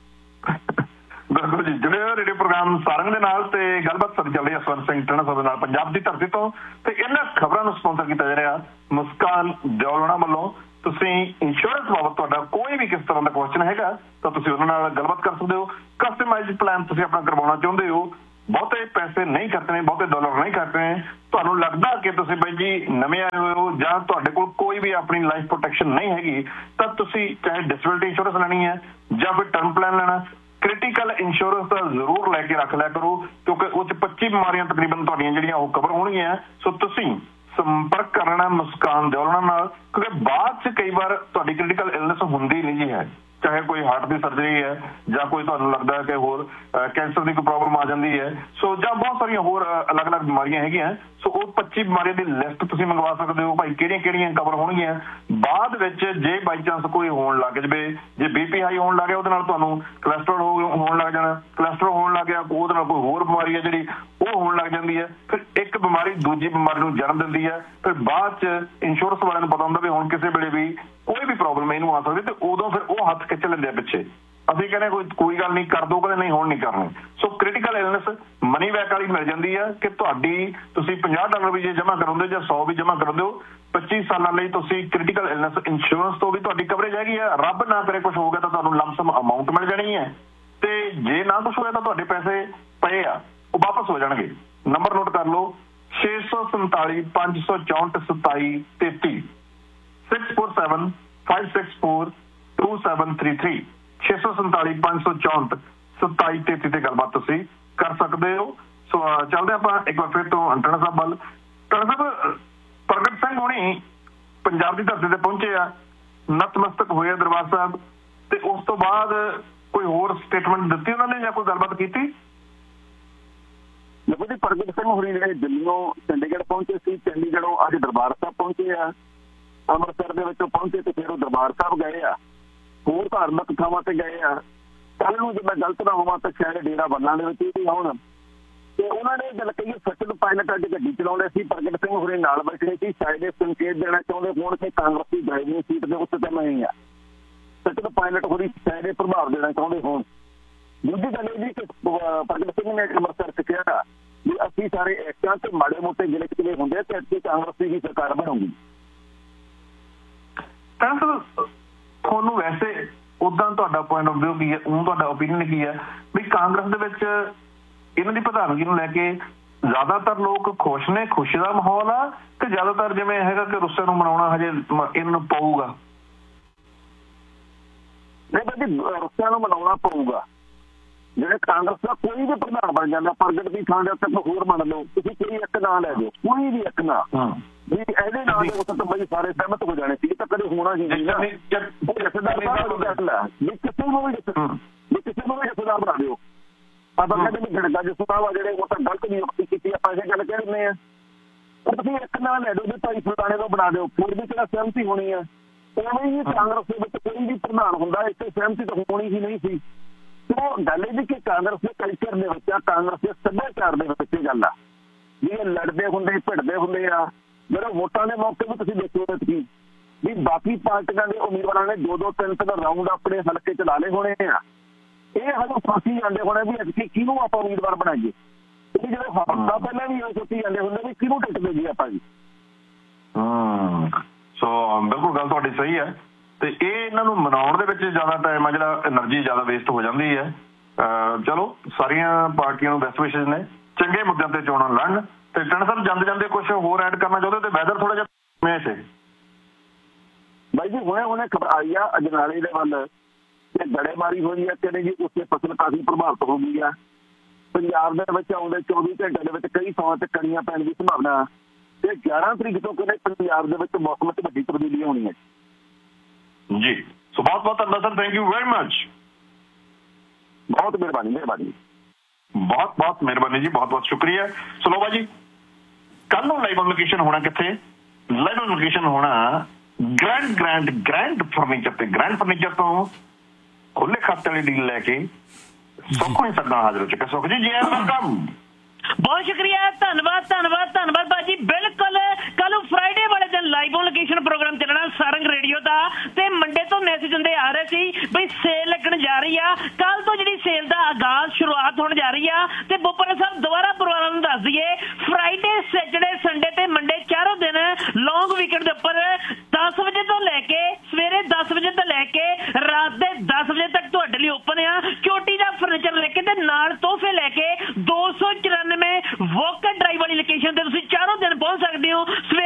ਬਿਲਕੁਲ ਜੀ, ਜੁੜੇ ਹੋਏ ਰੇਡੀਓ ਪ੍ਰੋਗਰਾਮ ਸਾਰੰਗ ਦੇ ਨਾਲ ਤੇ ਗੱਲਬਾਤ ਸਾਡੀ ਚੱਲ ਰਹੀ ਹੈ ਸਵਰਨ ਸਿੰਘ ਟਣਾ ਸਾਹਿਬ ਨਾਲ ਪੰਜਾਬ ਦੀ ਧਰਤੀ ਤੋਂ, ਤੇ ਇਹਨਾਂ ਖਬਰਾਂ ਨੂੰ ਸਪਾਂਸਰ ਕੀਤਾ ਜਾ ਰਿਹਾ ਮੁਸਕਾਨ ਦਿਓਲਣਾ ਵੱਲੋਂ। ਤੁਸੀਂ ਇੰਸ਼ੋਰੈਂਸ ਬਾਬਤ ਤੁਹਾਡਾ ਕੋਈ ਵੀ ਕਿਸ ਤਰ੍ਹਾਂ ਦਾ ਕੁਐਸਚਨ ਹੈਗਾ ਤਾਂ ਤੁਸੀਂ ਉਹਨਾਂ ਨਾਲ ਗੱਲਬਾਤ ਕਰ ਸਕਦੇ ਹੋ। ਕਸਟਮਾਈਜ਼ਡ ਪਲਾਨ ਤੁਸੀਂ ਆਪਣਾ ਕਰਵਾਉਣਾ ਚਾਹੁੰਦੇ ਹੋ ਬਹੁਤੇ ਪੈਸੇ ਨਹੀਂ ਖਰਚਣੇ, ਬਹੁਤੇ ਡਾਲਰ ਨਹੀਂ ਖਰਚਣੇ। ਤੁਹਾਨੂੰ ਲੱਗਦਾ ਕਿ ਤੁਸੀਂ ਬਾਈ ਜੀ ਨਵੇਂ ਆਏ ਹੋਏ ਹੋ ਜਾਂ ਤੁਹਾਡੇ ਕੋਲ ਕੋਈ ਵੀ ਆਪਣੀ ਲਾਈਫ ਪ੍ਰੋਟੈਕਸ਼ਨ ਨਹੀਂ ਹੈਗੀ, ਤਾਂ ਤੁਸੀਂ ਚਾਹੇ ਡਿਸੇਬਿਲਟੀ ਇੰਸ਼ੋਰੈਂਸ ਲੈਣੀ ਹੈ ਜਾਂ ਫਿਰ ਟਰਮ ਪਲਾਨ ਲੈਣਾ, ਕ੍ਰਿਟੀਕਲ ਇੰਸ਼ੋਰੈਂਸ ਤਾਂ ਜ਼ਰੂਰ ਲੈ ਕੇ ਰੱਖ ਲਿਆ ਕਰੋ, ਕਿਉਂਕਿ ਉਹ 'ਚ ਪੱਚੀ ਬਿਮਾਰੀਆਂ ਤਕਰੀਬਨ ਤੁਹਾਡੀਆਂ ਜਿਹੜੀਆਂ ਉਹ ਕਵਰ ਹੋਣਗੀਆਂ। ਸੋ ਤੁਸੀਂ ਸੰਪਰਕ ਕਰਨਾ ਮੁਸਕਾਨ ਦਿਓਲਣਾ ਨਾਲ, ਕਿਉਂਕਿ ਬਾਅਦ 'ਚ ਕਈ ਵਾਰ ਤੁਹਾਡੀ ਕ੍ਰਿਟੀਕਲ ਇਲਨੈਸ ਹੁੰਦੀ ਨਹੀਂ ਜੀ ਹੈ, ਚਾਹੇ ਕੋਈ ਹਾਰਟ ਦੀ ਸਰਜਰੀ ਹੈ ਜਾਂ ਕੋਈ ਤੁਹਾਨੂੰ ਲੱਗਦਾ ਕਿ ਹੋਰ ਕੈਂਸਰ ਦੀ ਕੋਈ ਪ੍ਰੋਬਲਮ ਆ ਜਾਂਦੀ ਹੈ, ਸੋ ਜਾਂ ਬਹੁਤ ਸਾਰੀਆਂ ਹੋਰ ਅਲੱਗ-ਅਲੱਗ ਬਿਮਾਰੀਆਂ ਹੈਗੀਆਂ। ਸੋ ਉਹ ਪੱਚੀ ਬਿਮਾਰੀਆਂ ਦੀ ਲਿਸਟ ਤੁਸੀਂ ਮੰਗਵਾ ਸਕਦੇ ਹੋ ਭਾਈ, ਕਿਹੜੀਆਂ ਕਿਹੜੀਆਂ ਕਵਰ ਹੋਣਗੀਆਂ। ਬਾਅਦ ਵਿੱਚ ਜੇ ਬਾਈ ਚਾਂਸ ਕੋਈ ਹੋਣ ਲੱਗ ਜਵੇ, ਜੇ ਬੀਪੀ ਹਾਈ ਹੋਣ ਲੱਗ ਗਿਆ, ਉਹਦੇ ਨਾਲ ਤੁਹਾਨੂੰ ਕੋਲੈਸਟਰੋਲ ਹੋਣ ਲੱਗ ਜਾਣਾ, ਕੋਲੈਸਟਰੋਲ ਹੋਣ ਲੱਗ ਗਿਆ ਉਹਦੇ ਨਾਲ ਕੋਈ ਹੋਰ ਬਿਮਾਰੀ ਹੈ ਜਿਹੜੀ ਉਹ ਹੋਣ ਲੱਗ ਜਾਂਦੀ ਹੈ। ਫਿਰ ਇੱਕ ਬਿਮਾਰੀ ਦੂਜੀ ਬਿਮਾਰੀ ਨੂੰ ਜਨਮ ਦਿੰਦੀ ਹੈ। ਫਿਰ ਬਾਅਦ 'ਚ ਇੰਸ਼ੋਰੈਂਸ ਵਾਲਿਆਂ ਨੂੰ ਪਤਾ ਹੁੰਦਾ ਵੀ ਹੁਣ ਕਿਸੇ ਵੇਲੇ ਵੀ ਕੋਈ ਵੀ ਪ੍ਰੋਬਲਮ ਇਹਨੂੰ ਆ ਸਕਦੀ, ਤੇ ਉਦੋਂ ਫਿਰ ਉਹ ਹੱਥ ਖਿੱਚ ਲੈਂਦੇ ਆ ਪਿੱਛੇ। ਅਸੀਂ ਕਹਿੰਦੇ ਕੋਈ ਕੋਈ ਗੱਲ ਨਹੀਂ ਕਰ ਦੋ, ਕਹਿੰਦੇ ਨਹੀਂ ਹੁਣ ਨਹੀਂ ਕਰਨੀ। ਸੋ ਕ੍ਰਿਟੀਕਲ ਇਲਨੈਸ ਮਨੀ ਬੈਕ ਵਾਲੀ ਮਿਲ ਜਾਂਦੀ ਹੈ ਕਿ ਤੁਹਾਡੀ ਤੁਸੀਂ ਪੰਜਾਹ ਡਾਲਰ ਵੀ ਜੇ ਜਮ੍ਹਾਂ ਕਰਾਉਂਦੇ ਜਾਂ ਸੌ ਵੀ ਜਮ੍ਹਾਂ ਕਰਾਉਂਦੇ ਹੋ, ਪੱਚੀ ਸਾਲਾਂ ਲਈ ਤੁਸੀਂ ਕ੍ਰਿਟੀਕਲ ਇਲਨੈਸ ਇੰਸ਼ੋਰੈਂਸ ਤੋਂ ਵੀ ਤੁਹਾਡੀ ਕਵਰੇਜ ਹੈਗੀ ਹੈ। ਰੱਬ ਨਾ ਕਰੇ ਕੁਝ ਹੋ ਗਿਆ ਤਾਂ ਤੁਹਾਨੂੰ ਲੰਮਸਮ ਅਮਾਊਂਟ ਮਿਲ ਜਾਣੀ ਹੈ, ਤੇ ਜੇ ਨਾ ਕੁਝ ਹੋਇਆ ਤਾਂ ਤੁਹਾਡੇ ਪੈਸੇ ਪਏ ਆ ਉਹ ਵਾਪਸ ਹੋ ਜਾਣਗੇ। ਨੰਬਰ ਨੋਟ ਕਰ ਲਓ, ਛੇ ਸੌ ਸੰਤਾਲੀ ਪੰਜ ਸੌ ਚੌਂਹਠ ਸਤਾਈ ਤੇਤੀ six four seven five six four two seven three three ਛੇ ਸੌ ਸੰਤਾਲੀ ਪੰਜ ਸੌ ਚੌਂਹਠ ਸਤਾਈ ਤੇਤੀ ਤੇ ਗੱਲਬਾਤ ਤੁਸੀਂ ਕਰ ਸਕਦੇ ਹੋ। ਸੋ ਚੱਲਦੇ ਆਪਾਂ ਇੱਕ ਵਾਰ ਫਿਰ ਤੋਂ ਟਾਣਾ ਸਾਹਿਬ ਵੱਲ। ਟਾਣਾ ਸਾਹਿਬ, ਪ੍ਰਗਟ ਸਿੰਘ ਹੋਣੀ ਪੰਜਾਬ ਦੀ ਧਰਤੀ ਤੇ ਪਹੁੰਚੇ ਆ, ਨਤਮਸਤਕ ਹੋਏ ਆ ਦਰਬਾਰ ਸਾਹਿਬ, ਤੇ ਉਸ ਤੋਂ ਬਾਅਦ ਕੋਈ ਹੋਰ ਸਟੇਟਮੈਂਟ ਦਿੱਤੀ ਉਹਨਾਂ ਨੇ ਜਾਂ ਕੋਈ ਗੱਲਬਾਤ ਕੀਤੀ? ਦੇਖੋ ਜੀ, ਪ੍ਰਗਟ ਸਿੰਘ ਹੋਣੀ ਜਿਹੜੇ ਦਿੱਲੀੋਂ ਚੰਡੀਗੜ੍ਹ ਪਹੁੰਚੇ ਸੀ, ਚੰਡੀਗੜ੍ਹੋਂ ਅੱਜ ਦਰਬਾਰ ਸਾਹਿਬ ਪਹੁੰਚੇ ਆ, ਅੰਮ੍ਰਿਤਸਰ ਦੇ ਵਿੱਚੋਂ ਪਹੁੰਚੇ ਤੇ ਫਿਰ ਉਹ ਦਰਬਾਰ ਸਾਹਿਬ ਗਏ ਆ, ਹੋਰ ਧਾਰਮਿਕ ਥਾਵਾਂ ਤੇ ਗਏ ਆ। ਕੱਲ ਨੂੰ ਜੇ ਮੈਂ ਗਲਤ ਨਾ ਹੋਵਾਂ ਤਾਂ ਸ਼ਾਇਦ ਡੇਰਾ ਬੱਲਾਂ ਦੇ ਵਿੱਚ ਵੀ ਆਉਣ, ਤੇ ਉਹਨਾਂ ਨੇ ਗੱਲ ਕਹੀਏ ਸਚਿਨ ਪਾਇਲਟ ਅੱਜ ਗੱਡੀ ਚਲਾਉਂਦੇ ਸੀ, ਪ੍ਰਗਟ ਸਿੰਘ ਹੋਣੀ ਨਾਲ ਬੈਠੇ ਸੀ, ਸ਼ਾਇਦ ਇਹ ਸੰਕੇਤ ਦੇਣਾ ਚਾਹੁੰਦੇ ਹੋਣ ਕਿ ਕਾਂਗਰਸੀ ਡਰਾਈਵਿੰਗ ਸੀਟ ਦੇ ਉੱਤੇ ਤਾਂ ਮੈਂ ਹੀ ਆ। ਸਚਿਨ ਪਾਇਲਟ ਹੋਣੀ ਸ਼ਾਇਦ ਇਹ ਪ੍ਰਭਾਵ ਦੇਣਾ ਚਾਹੁੰਦੇ ਹੋਣ। ਦੂਜੀ ਗੱਲ ਇਹ ਜੀ ਕਿ ਪ੍ਰਗਟ ਸਿੰਘ ਨੇ ਅੰਮ੍ਰਿਤਸਰ ਚ ਕਿਹਾ ਵੀ ਅਸੀਂ ਸਾਰੇ ਐਕਟਾਂ ਤੇ ਮਾੜੇ ਮੋਟੇ ਗਿਲੇ ਕਿਲੇ ਹੁੰਦੇ ਤੇ ਅੱਗੇ ਕਾਂਗਰਸੀ ਦੀ ਸਰਕਾਰ ਬਣੂਗੀ। ਤੁਹਾਨੂੰ ਵੈਸੇ ਉਦਾਂ ਤੁਹਾਡਾ ਪੁਆਇੰਟ ਆਫ ਵਿਊ ਕੀ ਹੈ, ਉਹ ਤੁਹਾਡਾ ਓਪੀਨੀਅਨ ਕੀ ਹੈ ਵੀ ਕਾਂਗਰਸ ਦੇ ਵਿੱਚ ਇਹਨਾਂ ਦੀ ਪ੍ਰਧਾਨਗੀ ਨੂੰ ਲੈ ਕੇ ਜ਼ਿਆਦਾਤਰ ਲੋਕ ਖੁਸ਼ ਨੇ, ਖੁਸ਼ੀ ਦਾ ਮਾਹੌਲ ਆ, ਕਿ ਜ਼ਿਆਦਾਤਰ ਜਿਵੇਂ ਹੈਗਾ ਕਿ ਰੁੱਸੇ ਨੂੰ ਮਨਾਉਣਾ ਹਜੇ ਇਹਨਾਂ ਨੂੰ ਪਊਗਾ? ਨਹੀਂ ਬਾਜੀ, ਰੁੱਸਿਆਂ ਨੂੰ ਮਨਾਉਣਾ ਪਊਗਾ। ਜਿਹੜੇ ਕਾਂਗਰਸ ਦਾ ਕੋਈ ਵੀ ਪ੍ਰਧਾਨ ਬਣ ਜਾਂਦਾ, ਪ੍ਰਗਟ ਦੀ ਥਾਂ ਦੇ ਉੱਤੇ ਹੋਰ ਮੰਨ ਲਓ, ਤੁਸੀਂ ਕੋਈ ਇੱਕ ਨਾਂ ਲੈ ਦਿਓ, ਕੋਈ ਵੀ ਇੱਕ ਨਾਂ ਵੀ ਇਹਦੇ ਨਾਲ ਦੇ ਉੱਤੇ ਤਾਂ ਬਈ ਸਾਰੇ ਸਹਿਮਤ ਹੋ ਜਾਣੇ ਸੀ, ਤਾਂ ਕਦੇ ਹੋਣਾ ਹੀ ਨਹੀਂ ਨਾ। ਵੀ ਕਿਸੇ ਨੂੰ ਵੀ ਵੀ ਕਿਸੇ ਨੂੰ ਵੀ ਜਥੇਦਾਰ ਬਣਾ ਦਿਓ। ਆਪਾਂ ਕਹਿੰਦੇ ਵੀ ਗੜਗਾ ਜਥੇਦਾਰ ਆ ਜਿਹੜੇ ਉਹ ਤਾਂ ਗਲਤ ਨਿਯੁਕਤੀ ਕੀਤੀ, ਆਪਾਂ ਇਹ ਗੱਲ ਕਹਿ ਦਿੰਦੇ ਆ। ਪਰ ਤੁਸੀਂ ਇੱਕ ਨਾਂ ਲੈ ਦਿਓ ਵੀ ਭਾਈ ਫਲਾਣੇ ਨੂੰ ਬਣਾ ਦਿਓ, ਫਿਰ ਵੀ ਕਿਹੜਾ ਸਹਿਮਤੀ ਹੋਣੀ ਆ। ਉਵੇਂ ਹੀ ਕਾਂਗਰਸ ਦੇ ਵਿੱਚ ਕੋਈ ਵੀ ਪ੍ਰਧਾਨ ਹੁੰਦਾ, ਇੱਥੇ ਸਹਿਮਤੀ ਤਾਂ ਹੋਣੀ ਹੀ ਨਹੀਂ ਸੀ। ਉਹ ਗੱਲ ਇਹ ਕਿ ਕਾਂਗਰਸ ਦੇ ਕਲਚਰ ਦੇ ਵਿੱਚ ਆ, ਕਾਂਗਰਸ ਦੇ ਸੱਭਿਆਚਾਰ ਦੇ ਵਿੱਚ ਇਹ ਗੱਲ ਆ ਵੀ ਇਹ ਲੜਦੇ ਹੁੰਦੇ ਭਿੜਦੇ ਹੁੰਦੇ ਆ। ਜਦੋਂ ਵੋਟਾਂ ਦੇ ਮੌਕੇ ਵੀ ਤੁਸੀਂ ਦੇਖੋ ਤੁਸੀਂ ਵੀ ਬਾਕੀ ਪਾਰਟੀਆਂ ਦੇ ਉਮੀਦਵਾਰਾਂ ਨੇ ਦੋ ਦੋ ਤਿੰਨ ਤਿੰਨ ਰਾਊਂਡ ਆਪਣੇ ਹਲਕੇ ਚ ਲਾ ਲਏ ਹੋਣੇ ਆ। ਇਹ ਹਜੇ ਫਾਂਸੀ ਜਾਂਦੇ ਹੋਣੇ ਵੀ ਅਸੀਂ ਕਿਹਨੂੰ ਆਪਾਂ ਉਮੀਦਵਾਰ ਬਣਾਈਏ। ਇਹ ਜਦੋਂ ਹਫ਼ਤਾ ਪਹਿਲਾਂ ਵੀ ਇਹ ਸੋਚੀ ਜਾਂਦੇ ਹੁੰਦੇ ਵੀ ਕਿਹਨੂੰ ਟਿਕਟ ਦੇਈਏ ਆਪਾਂ ਜੀ। ਹਮ ਸੋ ਬਿਲਕੁਲ ਗੱਲ ਤੁਹਾਡੀ ਸਹੀ ਹੈ, ਤੇ ਇਹ ਇਹਨਾਂ ਨੂੰ ਮਨਾਉਣ ਦੇ ਵਿੱਚ ਜ਼ਿਆਦਾ ਟਾਈਮ ਆ ਜਿਹੜਾ એનર્ਜੀ ਜ਼ਿਆਦਾ ਵੇਸਟ ਹੋ ਜਾਂਦੀ ਹੈ। ਚਲੋ ਸਾਰੀਆਂ ਪਾਰਟੀਆਂ ਨੂੰ ਬੈਸਟ ਵਿਸ਼ੇਸ ਨੇ, ਚੰਗੇ ਮੁੱਦਿਆਂ ਤੇ ਚੋਣਾਂ ਲੜਨ। ਤੇ ਟਾਣਾ ਸਾਹਿਬ ਜਾਂਦੇ ਜਾਂਦੇ ਕੁਝ ਹੋਰ ਐਡ ਕਰਨਾ ਚਾਹੁੰਦੇ ਤੇ ਵੈਦਰ ਥੋੜਾ ਜਿਹਾ ਕਿਵੇਂ ਸੀ? ਬਾਈ ਜੀ ਹੁਣੇ ਹੁਣੇ ਖਬਰ ਆਈ ਆ ਅਜਨਾਲੇ ਦੇ ਵੱਲ ਤੇ ਗੜੇਮਾਰੀ ਹੋਈ ਹੈ, ਕਹਿੰਦੇ ਜੀ ਉੱਥੇ ਫਸਲ ਕਾਫੀ ਪ੍ਰਭਾਵਿਤ ਹੋ ਗਈ ਆ। ਪੰਜਾਬ ਦੇ ਵਿੱਚ ਆਉਂਦੇ ਚੌਵੀ ਘੰਟੇ ਦੇ ਵਿੱਚ ਕਈ ਥਾਵਾਂ ਤੇ ਕਣੀਆਂ ਪੈਣ ਦੀ ਸੰਭਾਵਨਾ, ਤੇ ਗਿਆਰਾਂ ਤਰੀਕ ਤੋਂ ਕਹਿੰਦੇ ਪੰਜਾਬ ਦੇ ਵਿੱਚ ਮੌਸਮ ਵਿੱਚ ਵੱਡੀ ਤਬਦੀਲੀ ਹੋਣੀ ਹੈ ਜੀ। ਸੋ ਬਹੁਤ ਬਹੁਤ ਧੰਨਵਾਦ sir, thank you very much. ਬਹੁਤ ਮਿਹਰਬਾਨੀ ਮਿਹਰਬਾਨੀ ਬਹੁਤ ਬਹੁਤ ਮਿਹਰਬਾਨੀ ਜੀ, ਬਹੁਤ ਬਹੁਤ ਸ਼ੁਕਰੀਆ। ਸੋ ਲੋ ਬਾਜੀ, ਕੱਲ ਨੂੰ ਲਾਈਵ ਲੋਕੇਸ਼ਨ ਹੋਣਾ ਕਿੱਥੇ? ਲਾਈਵ ਲੋਕੇਸ਼ਨ ਹੋਣਾ ਗ੍ਰੈਂਡ ਗ੍ਰੈਂਡ ਗ੍ਰੈਂਡ ਫਰਨੀਚਰ ਤੇ। ਗ੍ਰੈਂਡ ਫਰਨੀਚਰ ਤੋਂ ਖੁੱਲੇ ਖਾਤੇ ਵਾਲੀ ਡੀਲ ਲੈ ਕੇ ਸੁੱਖ ਨਹੀਂ ਸਕਦਾ ਹਾਜ਼ਰ ਹੋ ਚੁੱਕਾ। ਸੁੱਖ ਜੀ ਜੀ ਵੈਲਕਮ। ਬਹੁਤ ਸ਼ੁਕਰੀਆ, ਧੰਨਵਾਦ ਧੰਨਵਾਦ ਧੰਨਵਾਦ ਭਾਜੀ। ਬਿਲਕੁਲ ਕੱਲ ਨੂੰ ਫਰਾਈਡੇ ਵਾਲੇ ਦਿਨ ਲਾਈਵ ਔਨ ਲੋਕੇਸ਼ਨ ਪ੍ਰੋਗਰਾਮ ਚੱਲਣਾ ਸਾਰੰਗ ਰੇਡੀਓ ਦਾ, ਤੇ ਮੰਡੇ ਤੋਂ ਮੈਸੇਜ ਹੁੰਦੇ ਆ ਰਹੇ ਸੀ ਬਈ ਸੇਲ ਲੱਗਣ ਜਾ ਰਹੀ ਆ। ਕੱਲ ਤੋਂ ਜਿਹੜੀ ਸੇਲ ਦਾ ਆਗਾਜ਼ ਸ਼ੁਰੂਆਤ ਹੋਣ ਜਾ ਰਹੀ ਆ। ਤੇ ਬੋਪਰ ਸਾਹਿਬ ਦੁਬਾਰਾ ਪਰਿਵਾਰਾਂ ਨੂੰ ਦੱਸ ਦਈਏ, ਫਰਾਈਡੇ ਸੈਟਰਡੇ ਸੰਡੇ ਤੇ ਮੰਡੇ ਚਾਰੋਂ ਦਿਨ ਲੌਂਗ ਵੀਕਐਂਡ ਦੇ ਉੱਪਰ ਦਸ ਵਜੇ ਤੋਂ ਲੈ ਕੇ ਸਵੇਰੇ ਦਸ ਵਜੇ ਤੋਂ ਲੈ ਕੇ ਰਾਤ ਦੇ ਦਸ ਵਜੇ ਤੱਕ ਤੁਹਾਡੇ ਲਈ ਓਪਨ ਆ। ਚੋਟੀ ਦਾ ਫਰਨੀਚਰ ਲੈ ਕੇ ਤੇ ਨਾਲ ਤੋਹਫੇ ਲੈ ਕੇ ਦੋ ਸੌ ਚੁਰਾਨਵੇਂ ਵੋਕਰ ਡਰਾਈਵ ਵਾਲੀ ਲੋਕੇਸ਼ਨ ਤੇ ਤੁਸੀਂ ਚਾਰੋਂ ਦਿਨ ਪਹੁੰਚ ਸਕਦੇ ਹੋ। ਸਵੇਰੇ